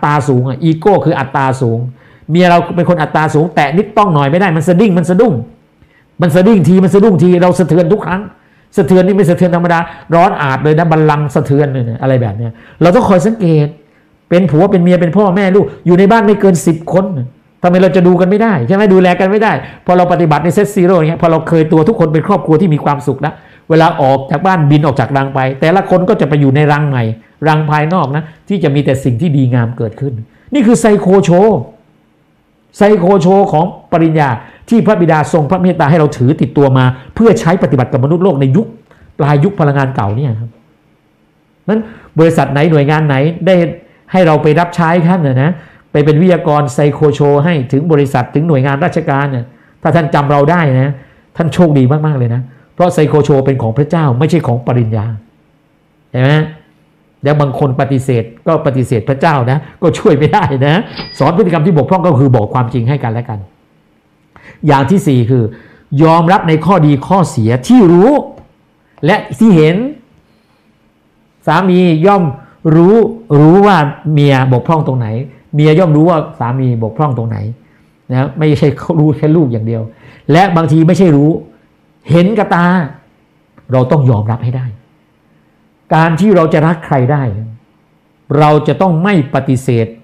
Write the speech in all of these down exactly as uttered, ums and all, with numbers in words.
ตราสูงอ่ะอีโก้คืออัตราสูงเมียเราเป็นคนอัตราสูงแตะนิดต้องหน่อยไม่ได้มันสะดิ้งมันสะดุ้งมันสะดิ้งทีมันสะดุ้งทีเราสะเทือนทุกครั้งสะเทือนนี่ไม่สะเทือนธรรมดาร้อนอาบเลยนะบัลลังก์สะเทือนเลยนะอะไรแบบนี้เราต้องคอยสังเกตเป็นผัวเป็นเมียเป็นพ่อแม่ลูกอยู่ในบ้านไม่เกินสิบคนทำไมเราจะดูกันไม่ได้ใช่ไหมดูแลกันไม่ได้พอเราปฏิบัติในเซตซีโร่เงี้ยพอเราเคยตัวทุกคนเป็นครอบครัวที่มีความสุขแล้วเวลาออกจากบ้านบินออกจากรังไปแต่ละคนก็จะไปอยู่ในรังใหม่รังภายนอกนะที่จะมีแต่สิ่งที่ดีงามเกิดขึ้นนี่คือไซโคโชไซโคโชของปริญญาที่พระบิดาทรงพระเมตตาให้เราถือติดตัวมาเพื่อใช้ปฏิบัติกับมนุษย์โลกในยุคปลายยุคพลังงานเก่าเนี่ยครับนั้นบริษัทไหนหน่วยงานไหนได้ให้เราไปรับใช้ท่านนะนะไปเป็นวิทยากรไซโคโชให้ถึงบริษัทถึงหน่วยงานราชการเนี่ยถ้าท่านจำเราได้นะท่านโชคดีมากๆเลยนะเพราะไซโคโชเป็นของพระเจ้าไม่ใช่ของปริญญาเห็นไหมแล้วบางคนปฏิเสธก็ปฏิเสธพระเจ้านะก็ช่วยไม่ได้นะสอนพฤติกรรมที่บกพร่องก็คือบอกความจริงให้กันและกันอย่างที่สี่คือยอมรับในข้อดีข้อเสียที่รู้และที่เห็นสามีย่อมรู้รู้ว่าเมียบกพร่องตรงไหนเมียย่อมรู้ว่าสามีบกพร่องตรงไหนนะไม่ใช่เขารู้แค่ลูกอย่างเดียวและบางทีไม่ใช่รู้เห็นกับตาเราต้องยอมรับให้ได้การที่เราจะรักใครได้เราจะต้องไม่ปฏิเสธ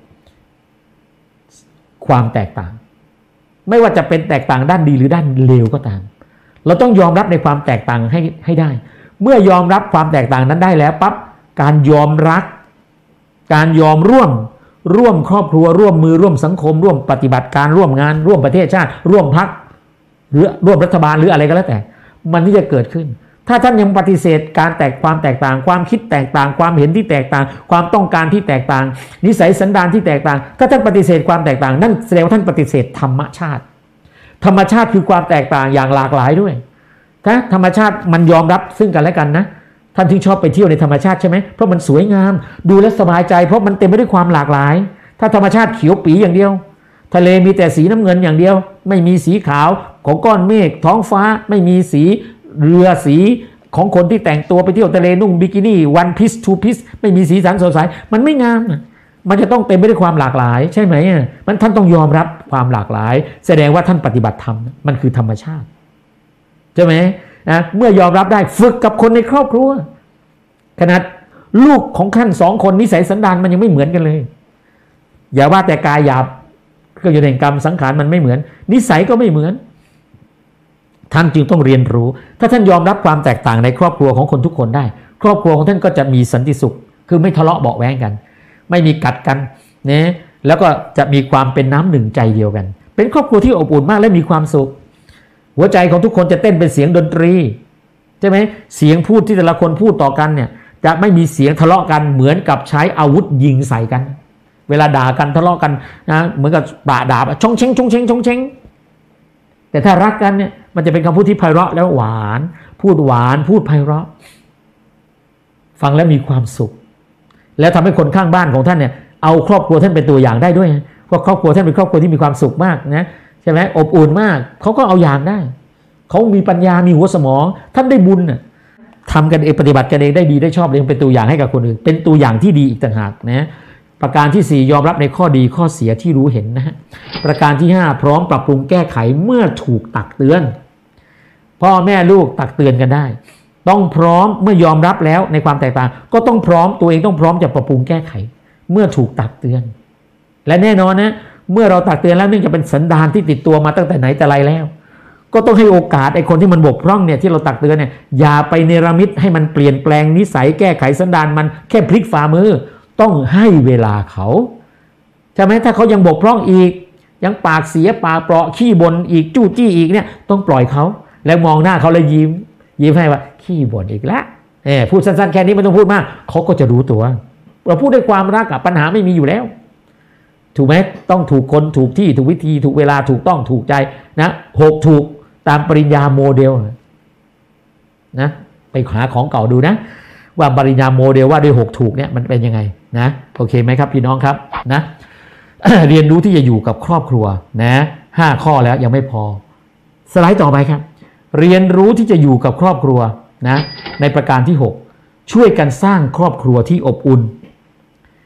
ความแตกต่างไม่ว่าจะเป็นแตกต่างด้านดีหรือด้านเลวก็ตามเราต้องยอมรับในความแตกต่างให้ให้ได้เมื่อยอมรับความแตกต่างนั้นได้แล้วปั๊บการยอมรักการยอมร่วมร่วมครอบครัวร่วมมือร่วมสังคมร่วมปฏิบัติการร่วมงานร่วมประเทศชาติร่วมพรรคหรือร่วมรัฐบาลหรืออะไรก็แล้วแต่มันที่จะเกิดขึ้นถ้าท่านยังปฏิเสธการแตกความแตกต่างความคิดแตกต่างความเห็นที่แตกต่างความต้องการที่แตกต่างนิสัยสันดานที่แตกต่างถ้าท่านปฏิเสธความแตกต่างนั่นแสดงว่าท่านปฏิเสธธรรมชาติธรรมชาติคือความแตกต่างอย่างหลากหลายด้วยถ้าธรรมชาติมันยอมรับซึ่งกันและกันนะท่านที่ชอบไปเที่ยวในธรรมชาติใช่ไหมเพราะมันสวยงามดูแลสบายใจเพราะมันเต็มไปด้วยความหลากหลายถ้าธรรมชาติเขียวปีอย่างเดียวทะเลมีแต่สีน้ำเงินอย่างเดียวไม่มีสีขาวของก้อนเมฆท้องฟ้าไม่มีสีเรือสีของคนที่แต่งตัวไปเที่ยวทะเลนุ่งบิกินี่วันพีซทูพีซไม่มีสีสันสดใสมันไม่งามมันจะต้องเต็มไปด้วยความหลากหลายใช่ไหมมันท่านต้องยอมรับความหลากหลายแสดงว่าท่านปฏิบัติธรรมมันคือธรรมชาติใช่ไหมนะเมื่อยอมรับได้ฝึกกับคนในครอบครัวขนาดลูกของท่านสองคนนิสัยสันดานมันยังไม่เหมือนกันเลยอย่าว่าแต่กายหยาบก็อยู่ในกรรมสังขารมันไม่เหมือนนิสัยก็ไม่เหมือนท่านจึงต้องเรียนรู้ถ้าท่านยอมรับความแตกต่างในครอบครัวของคนทุกคนได้ครอบครัวของท่านก็จะมีสันติสุขคือไม่ทะเลาะเบาะแว้งกันไม่มีกัดกันนะแล้วก็จะมีความเป็นน้ำหนึ่งใจเดียวกันเป็นครอบครัวที่อบอุ่นมากและมีความสุขหัวใจของทุกคนจะเต้นเป็นเสียงดนตรีใช่ไหมเสียงพูดที่แต่ละคนพูดต่อกันเนี่ยจะไม่มีเสียงทะเลาะกันเหมือนกับใช้อาวุธยิงใส่กันเวลาด่ากันทะเลาะกันนะเหมือนกับปะด่าชงเชงชงเชงชงเชงแต่ถ้ารักกันเนี่ยมันจะเป็นคำพูดที่ไพเราะแล้วหวานพูดหวานพูดไพเราะฟังแล้วมีความสุขแล้วทำให้คนข้างบ้านของท่านเนี่ยเอาครอบครัวท่านเป็นตัวอย่างได้ด้วยเพราะครอบครัวท่านเป็นครอบครัวที่มีความสุขมากนะใช่ไหมอบอุ่นมากเขาก็เอาอย่างได้เขามีปัญญามีหัวสมองท่านได้บุญน่ะทำกันเองปฏิบัติกันเองได้ดีได้ชอบเลยเป็นตัวอย่างให้กับคนอื่นเป็นตัวอย่างที่ดีอีกต่างหากนะประการที่สี่ยอมรับในข้อดีข้อเสียที่รู้เห็นนะฮะประการที่ห้าพร้อมปรับปรุงแก้ไขเมื่อถูกตักเตือนพ่อแม่ลูกตักเตือนกันได้ต้องพร้อมเมื่อยอมรับแล้วในความแตกต่างก็ต้องพร้อมตัวเองต้องพร้อมจะปรับปรุงแก้ไขเมื่อถูกตักเตือนและแน่นอนนะเมื่อเราตักเตือนแล้วเนื่องจากเป็นสันดานที่ติดตัวมาตั้งแต่ไหนแต่ไรแล้วก็ต้องให้โอกาสไอ้คนที่มันบกพร่องเนี่ยที่เราตักเตือนเนี่ยอย่าไปเนรมิตให้มันเปลี่ยนแปลงนิสัยแก้ไขสันดานมันแค่พลิกฝ่ามือต้องให้เวลาเขาใช่ไหมถ้าเขายังบกพร่องอีกยังปากเสียปากเปราะขี้บ่นอีกจู้จี้อีกเนี่ยต้องปล่อยเขาแล้วมองหน้าเขาแล้วยิ้มยิ้มให้ว่าขี้บ่นอีกแล้วเออพูดสั้นๆแค่นี้ไม่ต้องพูดมากเขาก็จะรู้ตัวเราพูดด้วยความรักอะปัญหาไม่มีอยู่แล้วถูกไหมต้องถูกคนถูกที่ถูกวิธีถูกเวลาถูกต้องถูกใจนะหกถูกตามปริญญาโมเดลนะไปหาของเก่าดูนะว่าปริญญาโมเดลว่าด้วยหกถูกเนี่ยมันเป็นยังไงนะโอเคไหมครับพี่น้องครับนะ เรียนรู้ที่จะอยู่กับครอบครัวนะห้าข้อแล้วยังไม่พอสไลด์ต่อไปครับเรียนรู้ที่จะอยู่กับครอบครัวนะในประการที่หกช่วยกันสร้างครอบครัวที่อบอุ่น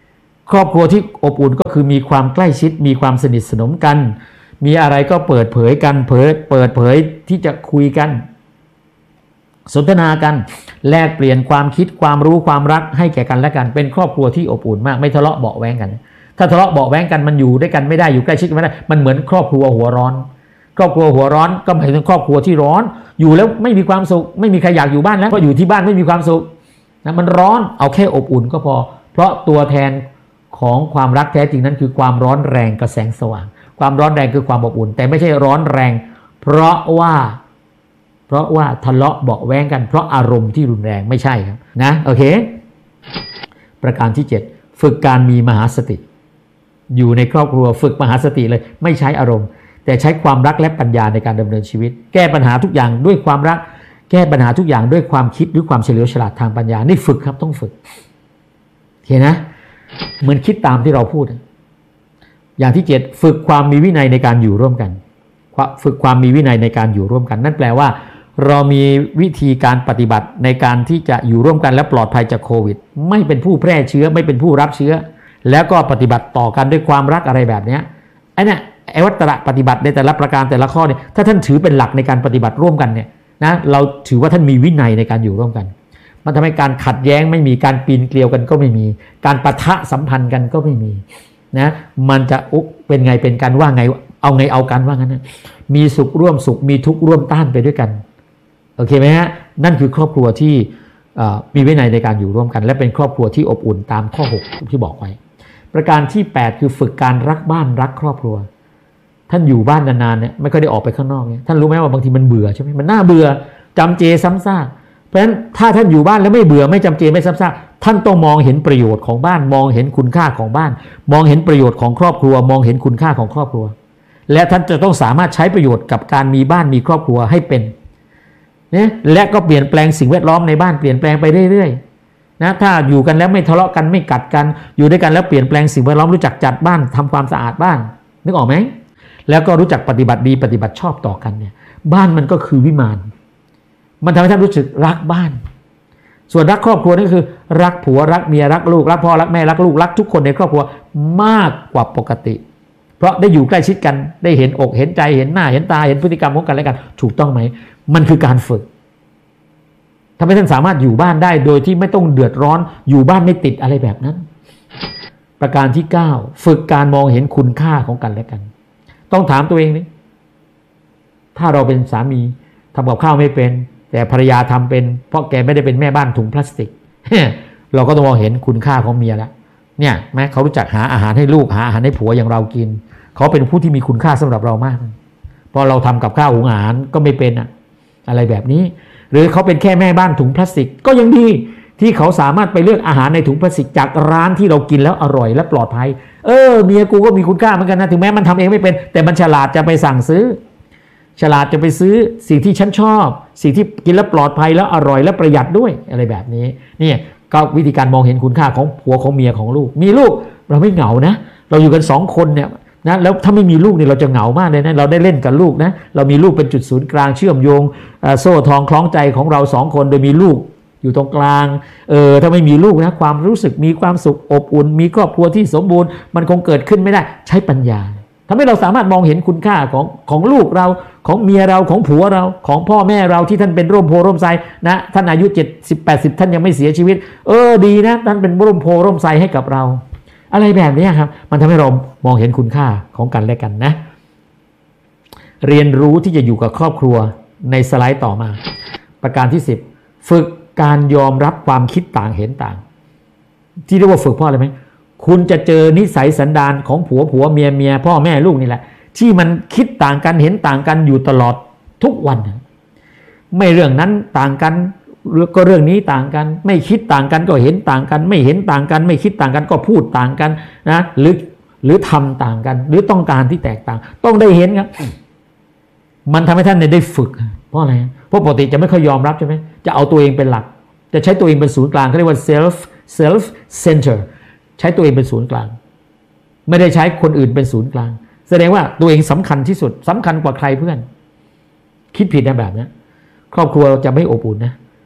ครอบครัวที่อบอุ่นก็คือมีความใกล้ชิดมีความสนิทสนมกันมีอะไรก็เปิดเผยกันเผยเปิดเผยที่จะคุยกันสนทนากันแลกเปลี่ยนความคิดความรู้ความรักให้แก่กันและกันเป็นครอบครัวที่อบอุ่นมากไม่ทะเลาะเบาะแว้งกันถ้าทะเลาะเบาะแว้งกันมันอยู่ด้วยกันไม่ได้อยู่ใกล้ชิดกันไม่ได้มันเหมือนครอบครัวหัวร้อนครอบครัวหัวร้อนก็หมายถึงครอบครัวที่ร้อนอยู่แล้วไม่มีความสุขไม่มีใครอยากอยู่บ้านแล้วก็อยู่ที่บ้านไม่มีความสุขนะมันร้อนเอาแค่อบอุ่นก็พอเพราะตัวแทนของความรักแท้จริงนั้นคือความร้อนแรงกับแสงสว่างความร้อนแรงคือความอบอุ่นแต่ไม่ใช่ร้อนแรงเพราะว่าเพราะว่าทะเลาะเบาะแว้งกันเพราะอารมณ์ที่รุนแรงไม่ใช่ครับนะโอเคประการที่เจ็ดฝึกการมีมหาสติอยู่ในครอบครัวฝึกมหาสติเลยไม่ใช้อารมณ์แต่ใช้ความรักและปัญญาในการดำเนินชีวิตแก้ปัญหาทุกอย่างด้วยความรักแก้ปัญหาทุกอย่างด้วยความคิดหรือความเฉลียวฉลาดทางปัญญานี่ฝึกครับต้องฝึกเห็นนะเหมือนคิดตามที่เราพูดอย่างที่เจ็ดฝึกความมีวินัยในการอยู่ร่วมกันฝึกความมีวินัยในการอยู่ร่วมกันนั่นแปลว่าเรามีวิธีการปฏิบัติในการที่จะอยู่ร่วมกันและปลอดภัยจากโควิดไม่เป็นผู้แพร่เชื้อไม่เป็นผู้รับเชื้อแล้วก็ปฏิบัติต่อกันด้วยความรักอะไรแบบนี้ไอ้เนี่ยไอ้วัตระปฏิบัติในแต่ละประการแต่ละข้อเนี่ยถ้าท่านถือเป็นหลักในการปฏิบัติร่วมกันเนี่ยนะเราถือว่าท่านมีวินัยในการอยู่ร่วมกันมันทำให้การขัดแย้งไม่มีการปีนเกลียวกันก็ไม่มีการปะทะสัมพันธ์กันก็ไม่มีนะมันจะอุ๊บเป็นไงเป็นกันว่าไงเอาไงเอากันว่างั้นนะมีสุขร่วมสุขมีทุกข์ร่วมต้านไปด้วยกันโอเคไหมฮะนั่นคือครอบครัวที่มีวินัยในการอยู่ร่วมกันและเป็นครอบครัวที่อบอุ่นตามข้อหกที่บอกไว้ประการที่แปดคือฝึกการรักบ้านรักครอบครัวท่านอยู่บ้านนานๆเนี่ยไม่ค่อยได้ออกไปข้างนอกเนี่ยท่านรู้ไหมว่าบางทีมันเบื่อใช่ไหมมันน่าเบื่อจำเจซ้ำซากเพราะฉะนั้นถ้าท่านอยู่บ้านแล้วไม่เบื่อไม่จำเจไม่ซ้ำซากท่านต้องมองเห็นประโยชน์ของบ้านมองเห็นคุณค่าของบ้านมองเห็นประโยชน์ของครอบครัวมองเห็นคุณค่าของครอบครัวและท่านจะต้องสามารถใช้ประโยชน์กับการมีบ้านมีครอบครัวให้เป็นเนี่ยและก็เปลี่ยนแปลงสิ่งแวดล้อมในบ้านเปลี่ยนแปลงไปเรื่อยๆนะถ้าอยู่กันแล้วไม่ทะเลาะกันไม่กัดกันอยู่ด้วยกันแล้วเปลี่ยนแปลงสิ่งแวดล้อมรู้จักจัดบ้านทำความสะอาดบ้านนึกออกไหมแล้วก็รู้จักปฏิบัติดีปฏิบัติชอบต่อกันเนี่ยบ้านมันก็คือวิมานมันทำให้ท่านรู้สึกรักบ้านส่วนรักครอบครัวนี่คือรักผัวรักเมียรักลูกรักพ่อรักแม่รักลูกรักทุกคนในครอบครัวมากกว่าปกติเพราะได้อยู่ใกล้ชิดกันได้เห็นอกเห็นใจเห็นหน้าเห็นตาเห็นพฤติกรรมของกันและกันถูกต้องไหมมันคือการฝึกทำให้ท่านสามารถอยู่บ้านได้โดยที่ไม่ต้องเดือดร้อนอยู่บ้านไม่ติดอะไรแบบนั้นประการที่เก้าฝึกการมองเห็นคุณค่าของกันและกันต้องถามตัวเองนี่ถ้าเราเป็นสามีทำกับข้าวไม่เป็นแต่ภรรยาทำเป็นเพราะแกไม่ได้เป็นแม่บ้านถุงพลาสติกเราก็ต้องมองเห็นคุณค่าของเมียแล้วเนี่ยแม้เขารู้จักหาอาหารให้ลูกหาอาหารให้ผัวอย่างเรากินเขาเป็นผู้ที่มีคุณค่าสำหรับเรามากพอเราทำกับข้าวหุงอาหารก็ไม่เป็นอะอะไรแบบนี้หรือเขาเป็นแค่แม่บ้านถุงพลาสติกก็ยังดีที่เขาสามารถไปเลือกอาหารในถุงพลาสติกจากร้านที่เรากินแล้วอร่อยและปลอดภัยเออเมียกูก็มีคุณค่าเหมือนกันนะถึงแม้มันทำเองไม่เป็นแต่มันฉลาดจะไปสั่งซื้อฉลาดจะไปซื้อสิ่งที่ฉันชอบสิ่งที่กินแล้วปลอดภัยแล้วอร่อยและประหยัดด้วยอะไรแบบนี้นี่ก็วิธีการมองเห็นคุณค่าของผัวของเมียของลูกมีลูกเราไม่เหงานะเราอยู่กันสองคนเนี่ยนะแล้วถ้าไม่มีลูกเนี่ยเราจะเหงามากเลยนะเราได้เล่นกับลูกนะเรามีลูกเป็นจุดศูนย์กลางเชื่อมโยงโซ่ทองคล้องใจของเราสองคนโดยมีลูกอยู่ตรงกลางเออถ้าไม่มีลูกนะความรู้สึกมีความสุขอบอุ่นมีครอบครัวที่สมบูรณ์มันคงเกิดขึ้นไม่ได้ใช้ปัญญาทำให้เราสามารถมองเห็นคุณค่าของของลูกเราของเมียเราของผัวเราของพ่อแม่เราที่ท่านเป็นร่มโพร่มไทรนะท่านอายุเจ็ดสิบแปดสิบท่านยังไม่เสียชีวิตเออดีนะท่านเป็นร่มโพร่มไทรให้กับเราอะไรแบบนี้ครับมันทำให้เรามองเห็นคุณค่าของกันและกันนะเรียนรู้ที่จะอยู่กับครอบครัวในสไลด์ต่อมาประการที่สิบฝึกการยอมรับความคิดต่างเห็นต่างที่เรียกว่าฝึกเพราะอะไรไหมคุณจะเจอนิสัยสันดานของผัวผัวเมียเมียพ่อแม่ลูกนี่แหละที่มันคิดต่างกันเห็นต่างกันอยู่ตลอดทุกวันไม่เรื่องนั้นต่างกันก็เรื่องนี้ต่างกันไม่คิดต่างกันก็เห็นต่างกันไม่เห็นต่างกันไม่คิดต่างกันก็พูดต่างกันนะหรือหรือทำต่างกันหรือต้องการที่แตกต่างต้องได้เห็นครับมันทำให้ท่านได้ฝึกเพราะอะไรเพราะปกติจะไม่ค่อยยอมรับใช่ไหมจะเอาตัวเองเป็นหลักจะใช้ตัวเองเป็นศูนย์กลางเขาเรียกว่า self self center ใช้ตัวเองเป็นศูนย์กลางไม่ได้ใช้คนอื่นเป็นศูนย์กลางแสดงว่าตัวเองสำคัญที่สุดสำคัญกว่าใครเพื่อนคิดผิดนะแบบนี้ครอบครัวจะไม่อบอุ่นนะ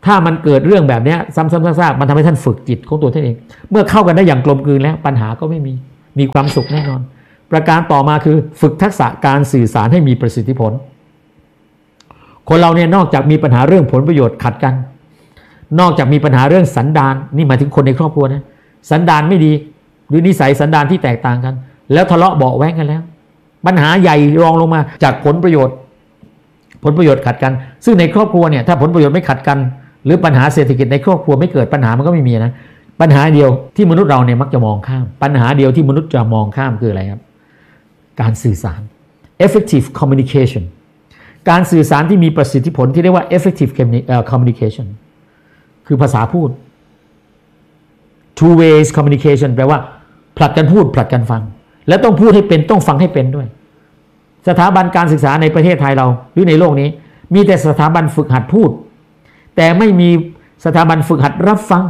ถ้ามันเกิดเรื่องแบบนี้ซ้ำๆซากๆมันทำให้ท่านฝึกจิตของตัวท่านเองเมื่อเข้ากันได้อย่างกลมกลืนแล้วปัญหาก็ไม่มีมีความสุขแน่นอนประการต่อมาคือฝึกทักษะการสื่อสารให้มีประสิทธิผลคนเราเนี่ยนอกจากมีปัญหาเรื่องผลประโยชน์ขัดกันนอกจากมีปัญหาเรื่องสันดานนี่หมายถึงคนในครอบครัวนะสันดานไม่ดีหรือนิสัยสันดานที่แตกต่างกันแล้วทะเลาะเบาะแว้งกันแล้วปัญหาใหญ่รองลงมาจากผลประโยชน์ผลประโยชน์ขัดกันซึ่งในครอบครัวเนี่ยถ้าผลประโยชน์ไม่ขัดกันหรือปัญหาเศรษฐกิจในครอบครัวไม่เกิดปัญหามันก็ไม่มีนะปัญหาเดียวที่มนุษย์เราเนี่ยมักจะมองข้ามปัญหาเดียวที่มนุษย์จะมองข้ามคืออะไรครับการสื่อสาร effective communication การสื่อสารที่มีประสิทธิผลที่เรียกว่า effective communication คือภาษาพูด two ways communication แปลว่าผลัดกันพูดผลัดกันฟังและต้องพูดให้เป็นต้องฟังให้เป็นด้วยสถาบันการศึกษาในประเทศไทยเราหรือในโลกนี้มีแต่สถาบันฝึกหัดพูดแต่ไม่มีสถาบันฝึกหัดรับฟัง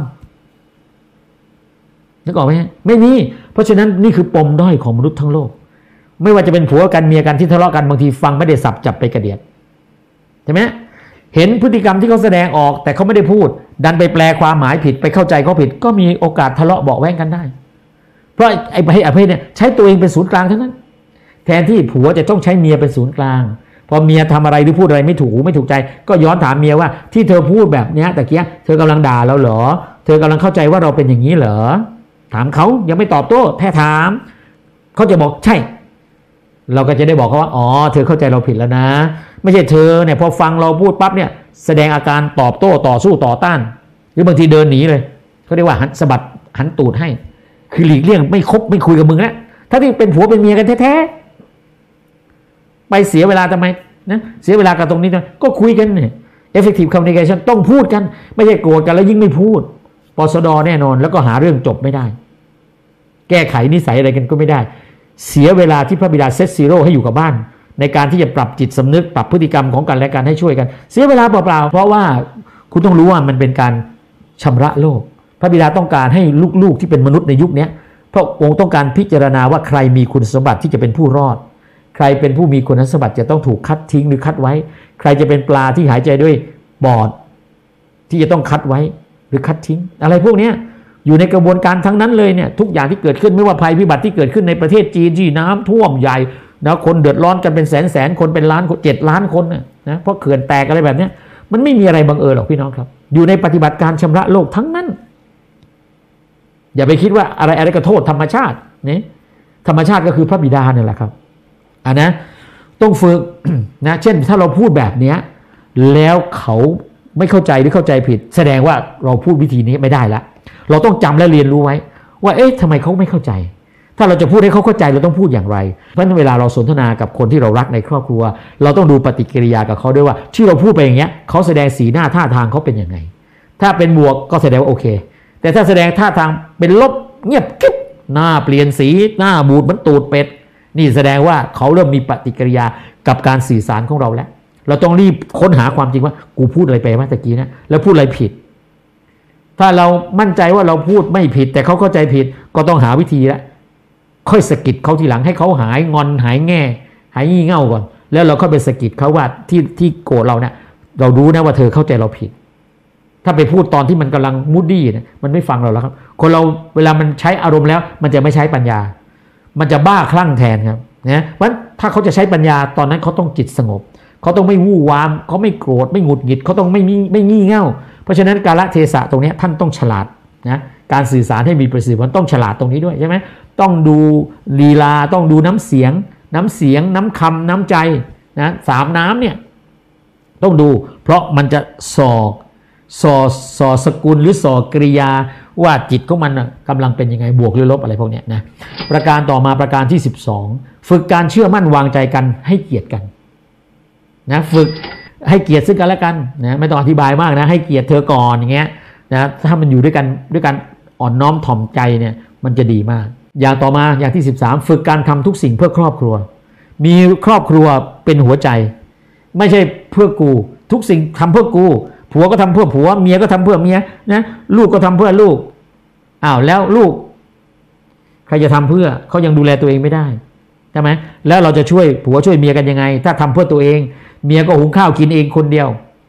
นึกออกไหมไม่มีเพราะฉะนั้นนี่คือปมด้อยของมนุษย์ทั้งโลกไม่ว่าจะเป็นผัวกันเมียกันที่ทะเลาะกันบางทีฟังไม่ได้สับจับไปกระเดียดใช่ไหมเห็นพฤติกรรมที่เขาแสดงออกแต่เขาไม่ได้พูดดันไปแปลความหมายผิดไปเข้าใจเขาผิดก็มีโอกาสทะเลาะเบาะแว้งกันได้เพราะไอ้ประเภทประเภทเนี่ยใช้ตัวเองเป็นศูนย์กลางทั้งนั้นแทนที่ผัวจะต้องใช้เมียเป็นศูนย์กลางพอเมียทำอะไรหรือพูดอะไรไม่ถูกไม่ถูกใจก็ย้อนถามเมียว่าที่เธอพูดแบบนี้ตะเกียเธอกำลังด่าเราเหรอเธอกำลังเข้าใจว่าเราเป็นอย่างนี้เหรอถามเขายังไม่ตอบโต้แค่ถามเขาจะบอกใช่เราก็จะได้บอกเขาว่าอ๋อเธอเข้าใจเราผิดแล้วนะไม่ใช่เธอเนี่ยพอฟังเราพูดปั๊บเนี่ยแสดงอาการตอบโต้ต่อสู้ต่อต้านหรือบางทีเดินหนีเลยเขาเรียกว่าหันสะบัดหันตูดให้คือหลีกเลี่ยงไม่คบไม่คุยกับมึงแล้วถ้าที่เป็นผัวเป็นเมียกันแท้ๆไปเสียเวลาทำไมนะเสียเวลากับตรงนี้ก็คุยกันเนี่ย effective communication ต้องพูดกันไม่ใช่โกรธกันแล้วยิ่งไม่พูดปสดแน่นอนแล้วก็หาเรื่องจบไม่ได้แก้ไขนิสัยอะไรกันก็ไม่ได้เสียเวลาที่พระบิดาเซตซีโร่ให้อยู่กับบ้านในการที่จะปรับจิตสำนึกปรับพฤติกรรมของกันและกันให้ช่วยกันเสียเวลาเปล่าๆเพราะว่าคุณต้องรู้ว่ามันเป็นการชำระโลกพระบิดาต้องการให้ลูกๆที่เป็นมนุษย์ในยุคนี้พระองค์ต้องการพิจารณาว่าใครมีคุณสมบัติที่จะเป็นผู้รอดใครเป็นผู้มีคุณสมบัติจะต้องถูกคัดทิ้งหรือคัดไว้ใครจะเป็นปลาที่หายใจด้วยปอดที่จะต้องคัดไว้หรือคัดทิ้งอะไรพวกนี้อยู่ในกระบวนการทั้งนั้นเลยเนี่ยทุกอย่างที่เกิดขึ้นไม่ว่าภัยพิบัติที่เกิดขึ้นในประเทศจีนที่น้ำท่วมใหญ่นะคนเดือดร้อนกันเป็นแสนแสนคนเป็นล้านเจ็ดล้านคนนะนะเพราะเขื่อนแตกอะไรแบบนี้มันไม่มีอะไรบังเอิญหรอกพี่น้องครับอยู่ในปฏิบัติการชำระโลกทั้งนั้นอย่าไปคิดว่าอะไรอะไรก็โทษธรรมชาตินี่ธรรมชาติก็คือพระบิดาเนี่ยแหละครับอ่ะนะต้องฝึก นะเช่นถ้าเราพูดแบบนี้แล้วเขาไม่เข้าใจหรือเข้าใจผิดแสดงว่าเราพูดวิธีนี้ไม่ได้ละเราต้องจำและเรียนรู้ไว้ว่าเอ๊ะทำไมเขาไม่เข้าใจถ้าเราจะพูดให้เขาเข้าใจเราต้องพูดอย่างไรเพราะฉะนั้นเวลาเราสนทนากับคนที่เรารักในครอบครัวเราต้องดูปฏิกิริยากับเขาด้วยว่าที่เราพูดไปอย่างเงี้ยเขาแสดงสีหน้าท่าทางเขาเป็นยังไงถ้าเป็นบวกก็แสดงว่าโอเคแต่ถ้าแสดงท่าทางเป็นลบเงียบกิ๊บหน้าเปลี่ยนสีหน้าบูดเหมือนตูดเป็ดนี่แสดงว่าเขาเริ่มมีปฏิกิริยากับการสื่อสารของเราแล้วเราต้องรีบค้นหาความจริงว่ากูพูดอะไรไปเมื่อกี้นะแล้วพูดอะไรผิดถ้าเรามั่นใจว่าเราพูดไม่ผิดแต่เขาเข้าใจผิดก็ต้องหาวิธีละค่อยสะกิดเขาทีหลังให้เขาหายงอนหายแง่หายงี่เง่าก่อนแล้วเราเข้าไปสะกิดเขาว่าที่ที่โกรธเราเนี่ยเรารู้นะว่าเธอเข้าใจเราผิดถ้าไปพูดตอนที่มันกำลังมูดดี้เนี่ยมันไม่ฟังเราแล้วครับคนเราเวลามันใช้อารมณ์แล้วมันจะไม่ใช้ปัญญามันจะบ้าคลั่งแทนครับนะเพราะถ้าเขาจะใช้ปัญญาตอนนั้นเขาต้องจิตสงบเขาต้องไม่วู่วามเขาไม่โกรธไม่หงุดหงิดเขาต้องไม่มีไม่งี่เง่าเพราะฉะนั้นกาลเทศะตรงนี้ท่านต้องฉลาดนะการสื่อสารให้มีประสิทธิผลต้องฉลาดตรงนี้ด้วยใช่ไหมต้องดูลีลาต้องดูน้ำเสียงน้ำเสียงน้ำคำน้ำใจนะสามน้ำเนี่ยต้องดูเพราะมันจะส่อส่อส่อสกุลหรือส่อกริยาว่าจิตของมันกำลังเป็นยังไงบวกหรือลบอะไรพวกนี้นะประการต่อมาประการที่สิบสองฝึกการเชื่อมั่นวางใจกันให้เกียรติกันนะฝึกให้เกียรติซึ่งกันและกันนะไม่ต้องอธิบายมากนะให้เกียรติเธอก่อนอย่างเงี้ยนะถ้ามันอยู่ด้วยกันด้วยกันอ่อนน้อมถ่อมใจเนี่ยมันจะดีมากอย่างต่อมาอย่างที่สิบสามฝึกการทำทุกสิ่งเพื่อครอบครัวมีครอบครัวเป็นหัวใจไม่ใช่เพื่อกูทุกสิ่งทำเพื่อกูผัวก็ทำเพื่อผัวเมียก็ทำเพื่อเมียนะลูกก็ทำเพื่อลูกอ้าวแล้วลูกใครจะทำเพื่อเขายังดูแลตัวเองไม่ได้ใช่ไหมแล้วเราจะช่วยผัวช่วยเมียกันยังไงถ้าทำเพื่อตัวเองเมียก็หุงข้าวกินเองคนเดียว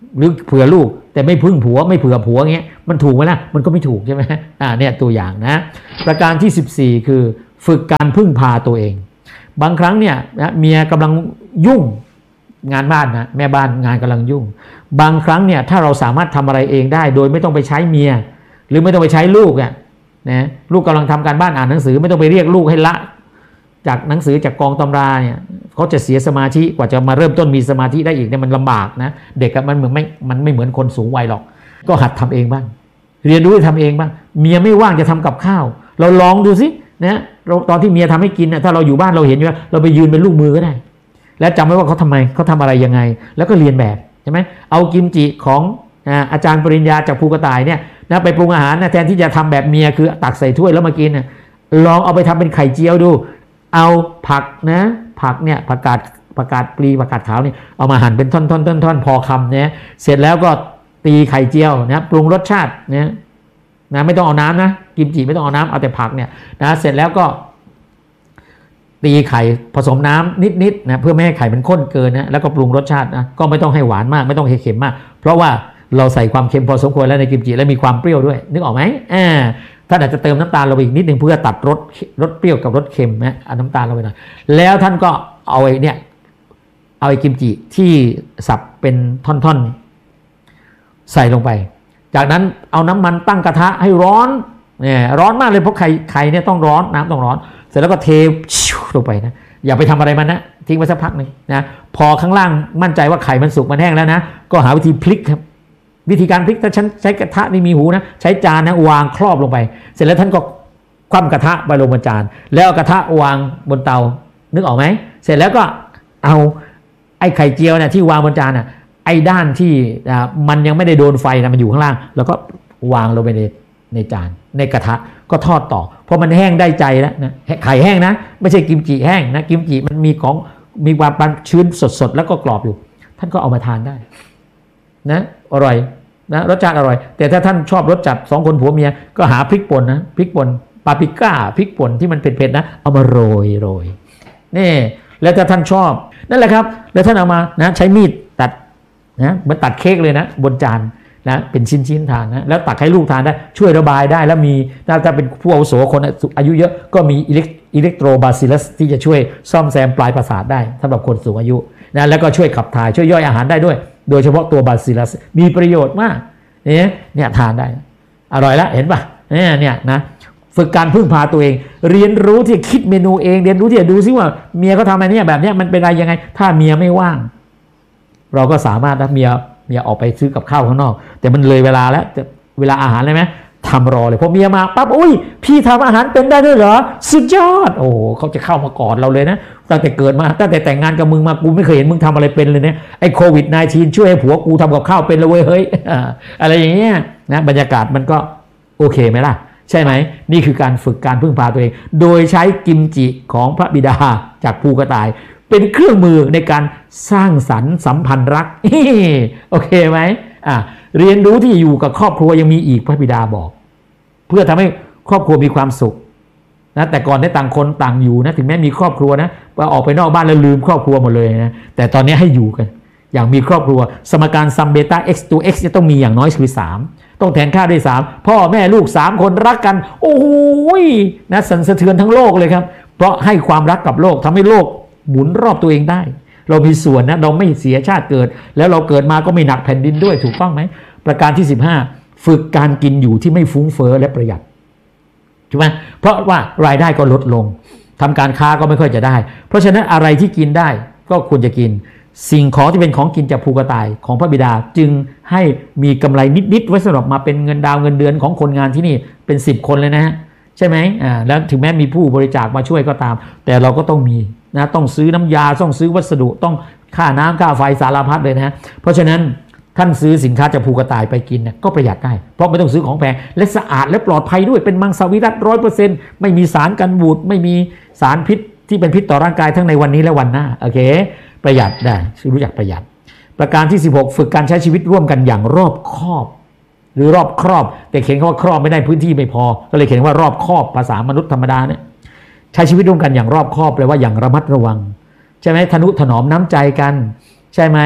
หรือเผื่อลูกแต่ไม่พึ่งผัวไม่เผื่อผัวเงี้ยมันถูกไหมล่ะมันก็ไม่ถูกใช่ไหมอ่าเนี่ยตัวอย่างนะประการที่สิบสี่คือฝึกการพึ่งพาตัวเองบางครั้งเนี่ยนะเมียกำลังยุ่งงานบ้านนะแม่บ้านงานกำลังยุ่งบางครั้งเนี่ยถ้าเราสามารถทำอะไรเองได้โดยไม่ต้องไปใช้เมียหรือไม่ต้องไปใช้ลูกอ่ะนะลูกกำลังทำการบ้านอ่านหนังสือไม่ต้องไปเรียกลูกให้ละจากหนังสือจากกองตำราเนี่ยเขาจะเสียสมาธิกว่าจะมาเริ่มต้นมีสมาธิได้อีกเนี่ยมันลำบากนะเด็กมันเหมือนไม่มันไม่เหมือนคนสูงวัยหรอกก็หัดทำเองบ้างเรียนรู้ทำเองบ้างเมียไม่ว่างจะทำกับข้าวเราลองดูสินะเราตอนที่เมียทำให้กินนะถ้าเราอยู่บ้านเราเห็นอยู่เราไปยืนเป็นลูกมือก็ได้แล้วจำไว้ว่าเขาทำไมเขาทำอะไรยังไงแล้วก็เรียนแบบใช่ไหมเอากิมจิของอาจารย์ปริญญาจากภูกระต่ายเนี่ยนะไปปรุงอาหารนะแทนที่จะทำแบบเมียคือตักใส่ถ้วยแล้วมากินนะลองเอาไปทำเป็นไข่เจียวดูเอาผักนะผักเนี่ยผักกาดผักกาดปลีผักกาดขาวนี่เอามาหั่นเป็นท่อนๆๆๆพอคำเนี่ยเสร็จแล้วก็ตีไข่เจียวนะปรุงรสชาติเนี่ยนะไม่ต้องเอาน้ำนะกิมจิไม่ต้องเอาน้ำเอาแต่ผักเนี่ยนะเสร็จแล้วก็ตีไข่ผสมน้ำนิดๆนะเพื่อไม่ให้ไข่มันข้นเกินนะแล้วก็ปรุงรสชาตินะก็ไม่ต้องให้หวานมากไม่ต้องให้เค็มมากเพราะว่าเราใส่ความเค็มพอสมควรแล้วในกิมจิและมีความเปรี้ยวด้วยนึกออกไหมอ่าท่านอาจจะเติมน้ำตาลลงไปอีกนิดนึงเพื่อตัดรสรสเปรี้ยวกับรสเค็มนะเอาน้ำตาลลงไปหน่อยแล้วท่านก็เอาไอ้เนี่ยเอาไอ้กิมจิที่สับเป็นท่อนๆใส่ลงไปจากนั้นเอาน้ำมันตั้งกระทะให้ร้อนเนี่ยร้อนมากเลยเพราะไข่ไข่เนี่ยต้องร้อนน้ำต้องร้อนเสร็จแล้วก็เทลงไปนะอย่าไปทำอะไรมันนะทิ้งไว้สักพักหนึ่งนะพอข้างล่างมั่นใจว่าไข่มันสุกมันแห้งแล้วนะก็หาวิธีพลิกครับวิธีการพลิกถ้าฉันใช้กระทะนี่มีหูนะใช้จานนะวางครอบลงไปเสร็จแล้วท่านก็คว่ำกระทะไปลงบนจานแล้วเอากระทะวางบนเตานึกออกไหมเสร็จแล้วก็เอาไอ้ไข่เจียวนะที่วางบนจานนะไอ้ด้านที่มันยังไม่ได้โดนไฟนะมันอยู่ข้างล่างแล้วก็วางลงไปในในจานในกระทะก็ทอดต่อเพราะมันแห้งได้ใจแล้วนะไข่แห้งนะไม่ใช่กิมจิแห้งนะกิมจิมันมีของมีความชื้นสดๆแล้วก็กรอบอยู่ท่านก็เอามาทานได้นะอร่อยนะรสชาติอร่อยแต่ถ้าท่านชอบรสจัดสองคนผัวเมียก็หาพริกป่นนะพริกป่นปาปริก้าพริกป่นที่มันเผ็ดๆนะเอามาโรยโรยนี่แล้วถ้าท่านชอบนั่นแหละครับแล้วท่านเอามานะใช้มีดตัดนะเหมือนตัดเค้กเลยนะบนจานนะเป็นชิ้นๆทานนะแล้วตักให้ลูกทานได้ช่วยระบายได้แล้วมีถ้าเป็นผู้อาวุโสคนอายุเยอะก็มีอิเล็กอิเล็กโทรบาซิลัสที่จะช่วยซ่อมแซมปลายประสาทได้สำหรับคนสูงอายุนะแล้วก็ช่วยขับถ่ายช่วยย่อยอาหารได้ด้วยโดยเฉพาะตัวบาซิลัสมีประโยชน์มากเนี่ยเนี่ยทานได้อร่อยแล้วเห็นป่ะเนี่ยเนี่ยนะฝึกการพึ่งพาตัวเองเรียนรู้ที่คิดเมนูเองเรียนรู้ที่จะดูซิว่าเมียเขาทำอะไรเนี่ยแบบนี้มันเป็นอะไรยังไงถ้าเมียไม่ว่างเราก็สามารถนะเมียเมียออกไปซื้อกับข้าวข้างนอกแต่มันเลยเวลาแล้วเวลาอาหารเลยไหมทำรอเลยพอเมียมาปั๊บอุ้ยพี่ทำอาหารเป็นได้ด้วยเหรอสุดยอดโอ้เขาจะเข้ามากอดเราเลยนะตั้งแต่เกิดมาตั้งแต่แต่งงานกับมึงมากูไม่เคยเห็นมึงทำอะไรเป็นเลยเนี่ยไอ้โควิดสิบเก้า ช่วยให้ผัวกูทำกับข้าวเป็นเลยเว้ยเฮ้ยอะไรอย่างเงี้ยนะบรรยากาศมันก็โอเคไหมล่ะใช่ไหมนี่คือการฝึกการพึ่งพาตัวเองโดยใช้กิมจิของพระบิดาจากภูกระต่ายเป็นเครื่องมือในการสร้างสรรค์สัมพันธ์รักโอเคไหมอ่ะเรียนรู้ที่อยู่กับครอบครัวยังมีอีกพระบิดาบอกเพื่อทำให้ครอบครัวมีความสุขนะแต่ก่อนได้ต่างคนต่างอยู่นะถึงแม้มีครอบครัวนะพอออกไปนอกบ้านแล้วลืมครอบครัวหมดเลยนะแต่ตอนนี้ให้อยู่กันอย่างมีครอบครัวสมการซัมเบต้า x ตัว x จะต้องมีอย่างน้อยคือสามต้องแทนค่าด้วยสามพ่อแม่ลูกสามคนรักกันโอ้โหนะสั่นสะเทือนทั้งโลกเลยครับเพราะให้ความรักกับโลกทำให้โลกหมุนรอบตัวเองได้เรามีส่วนนะเราไม่เสียชาติเกิดแล้วเราเกิดมาก็ไม่หนักแผ่นดินด้วยถูกต้องไหมประการที่สิบห้าฝึกการกินอยู่ที่ไม่ฟุ้งเฟ้อและประหยัดใช่ไหมเพราะว่ารายได้ก็ลดลงทำการค้าก็ไม่ค่อยจะได้เพราะฉะนั้นอะไรที่กินได้ก็ควรจะกินสิ่งของที่เป็นของกินจากภูกระต่ายของพระบิดาจึงให้มีกำไรนิดๆไว้สำหรับมาเป็นเงินดาวเงินเดือนของคนงานที่นี่เป็นสิบคนเลยนะฮะใช่ไหมอ่าแล้วถึงแม้มีผู้บริจาคมาช่วยก็ตามแต่เราก็ต้องมีนะต้องซื้อน้ำยาต้องซื้อวัสดุต้องค่าน้ำค่าไฟสารพัดเลยนะฮะเพราะฉะนั้นท่านซื้อสินค้าจากภูกระต่ายไปกินเนี่ยก็ประหยัดได้เพราะไม่ต้องซื้อของแพงและสะอาดและปลอดภัยด้วยเป็นมังสวิรัติร้อยเปอร์เซ็นต์ไม่มีสารกันบูดไม่มีสารพิษที่เป็นพิษต่อร่างกายทั้งในวันนี้และวันหน้าโอเคประหยัดได้รู้จักประหยัดประการที่สิบหกฝึกการใช้ชีวิตร่วมกันอย่างรอบคอบหรือรอบครอบแต่เขียนคำว่าครอบไม่ได้พื้นที่ไม่พอก็เลยเขียนว่ารอบคอบภาษามนุษย์ธรรมดาเนี่ยใช้ชีวิตร่วมกันอย่างรอบคอบแปลว่าอย่างระมัดระวังใช่ไหมทนุถนอมน้ำใจกันใช่ไหม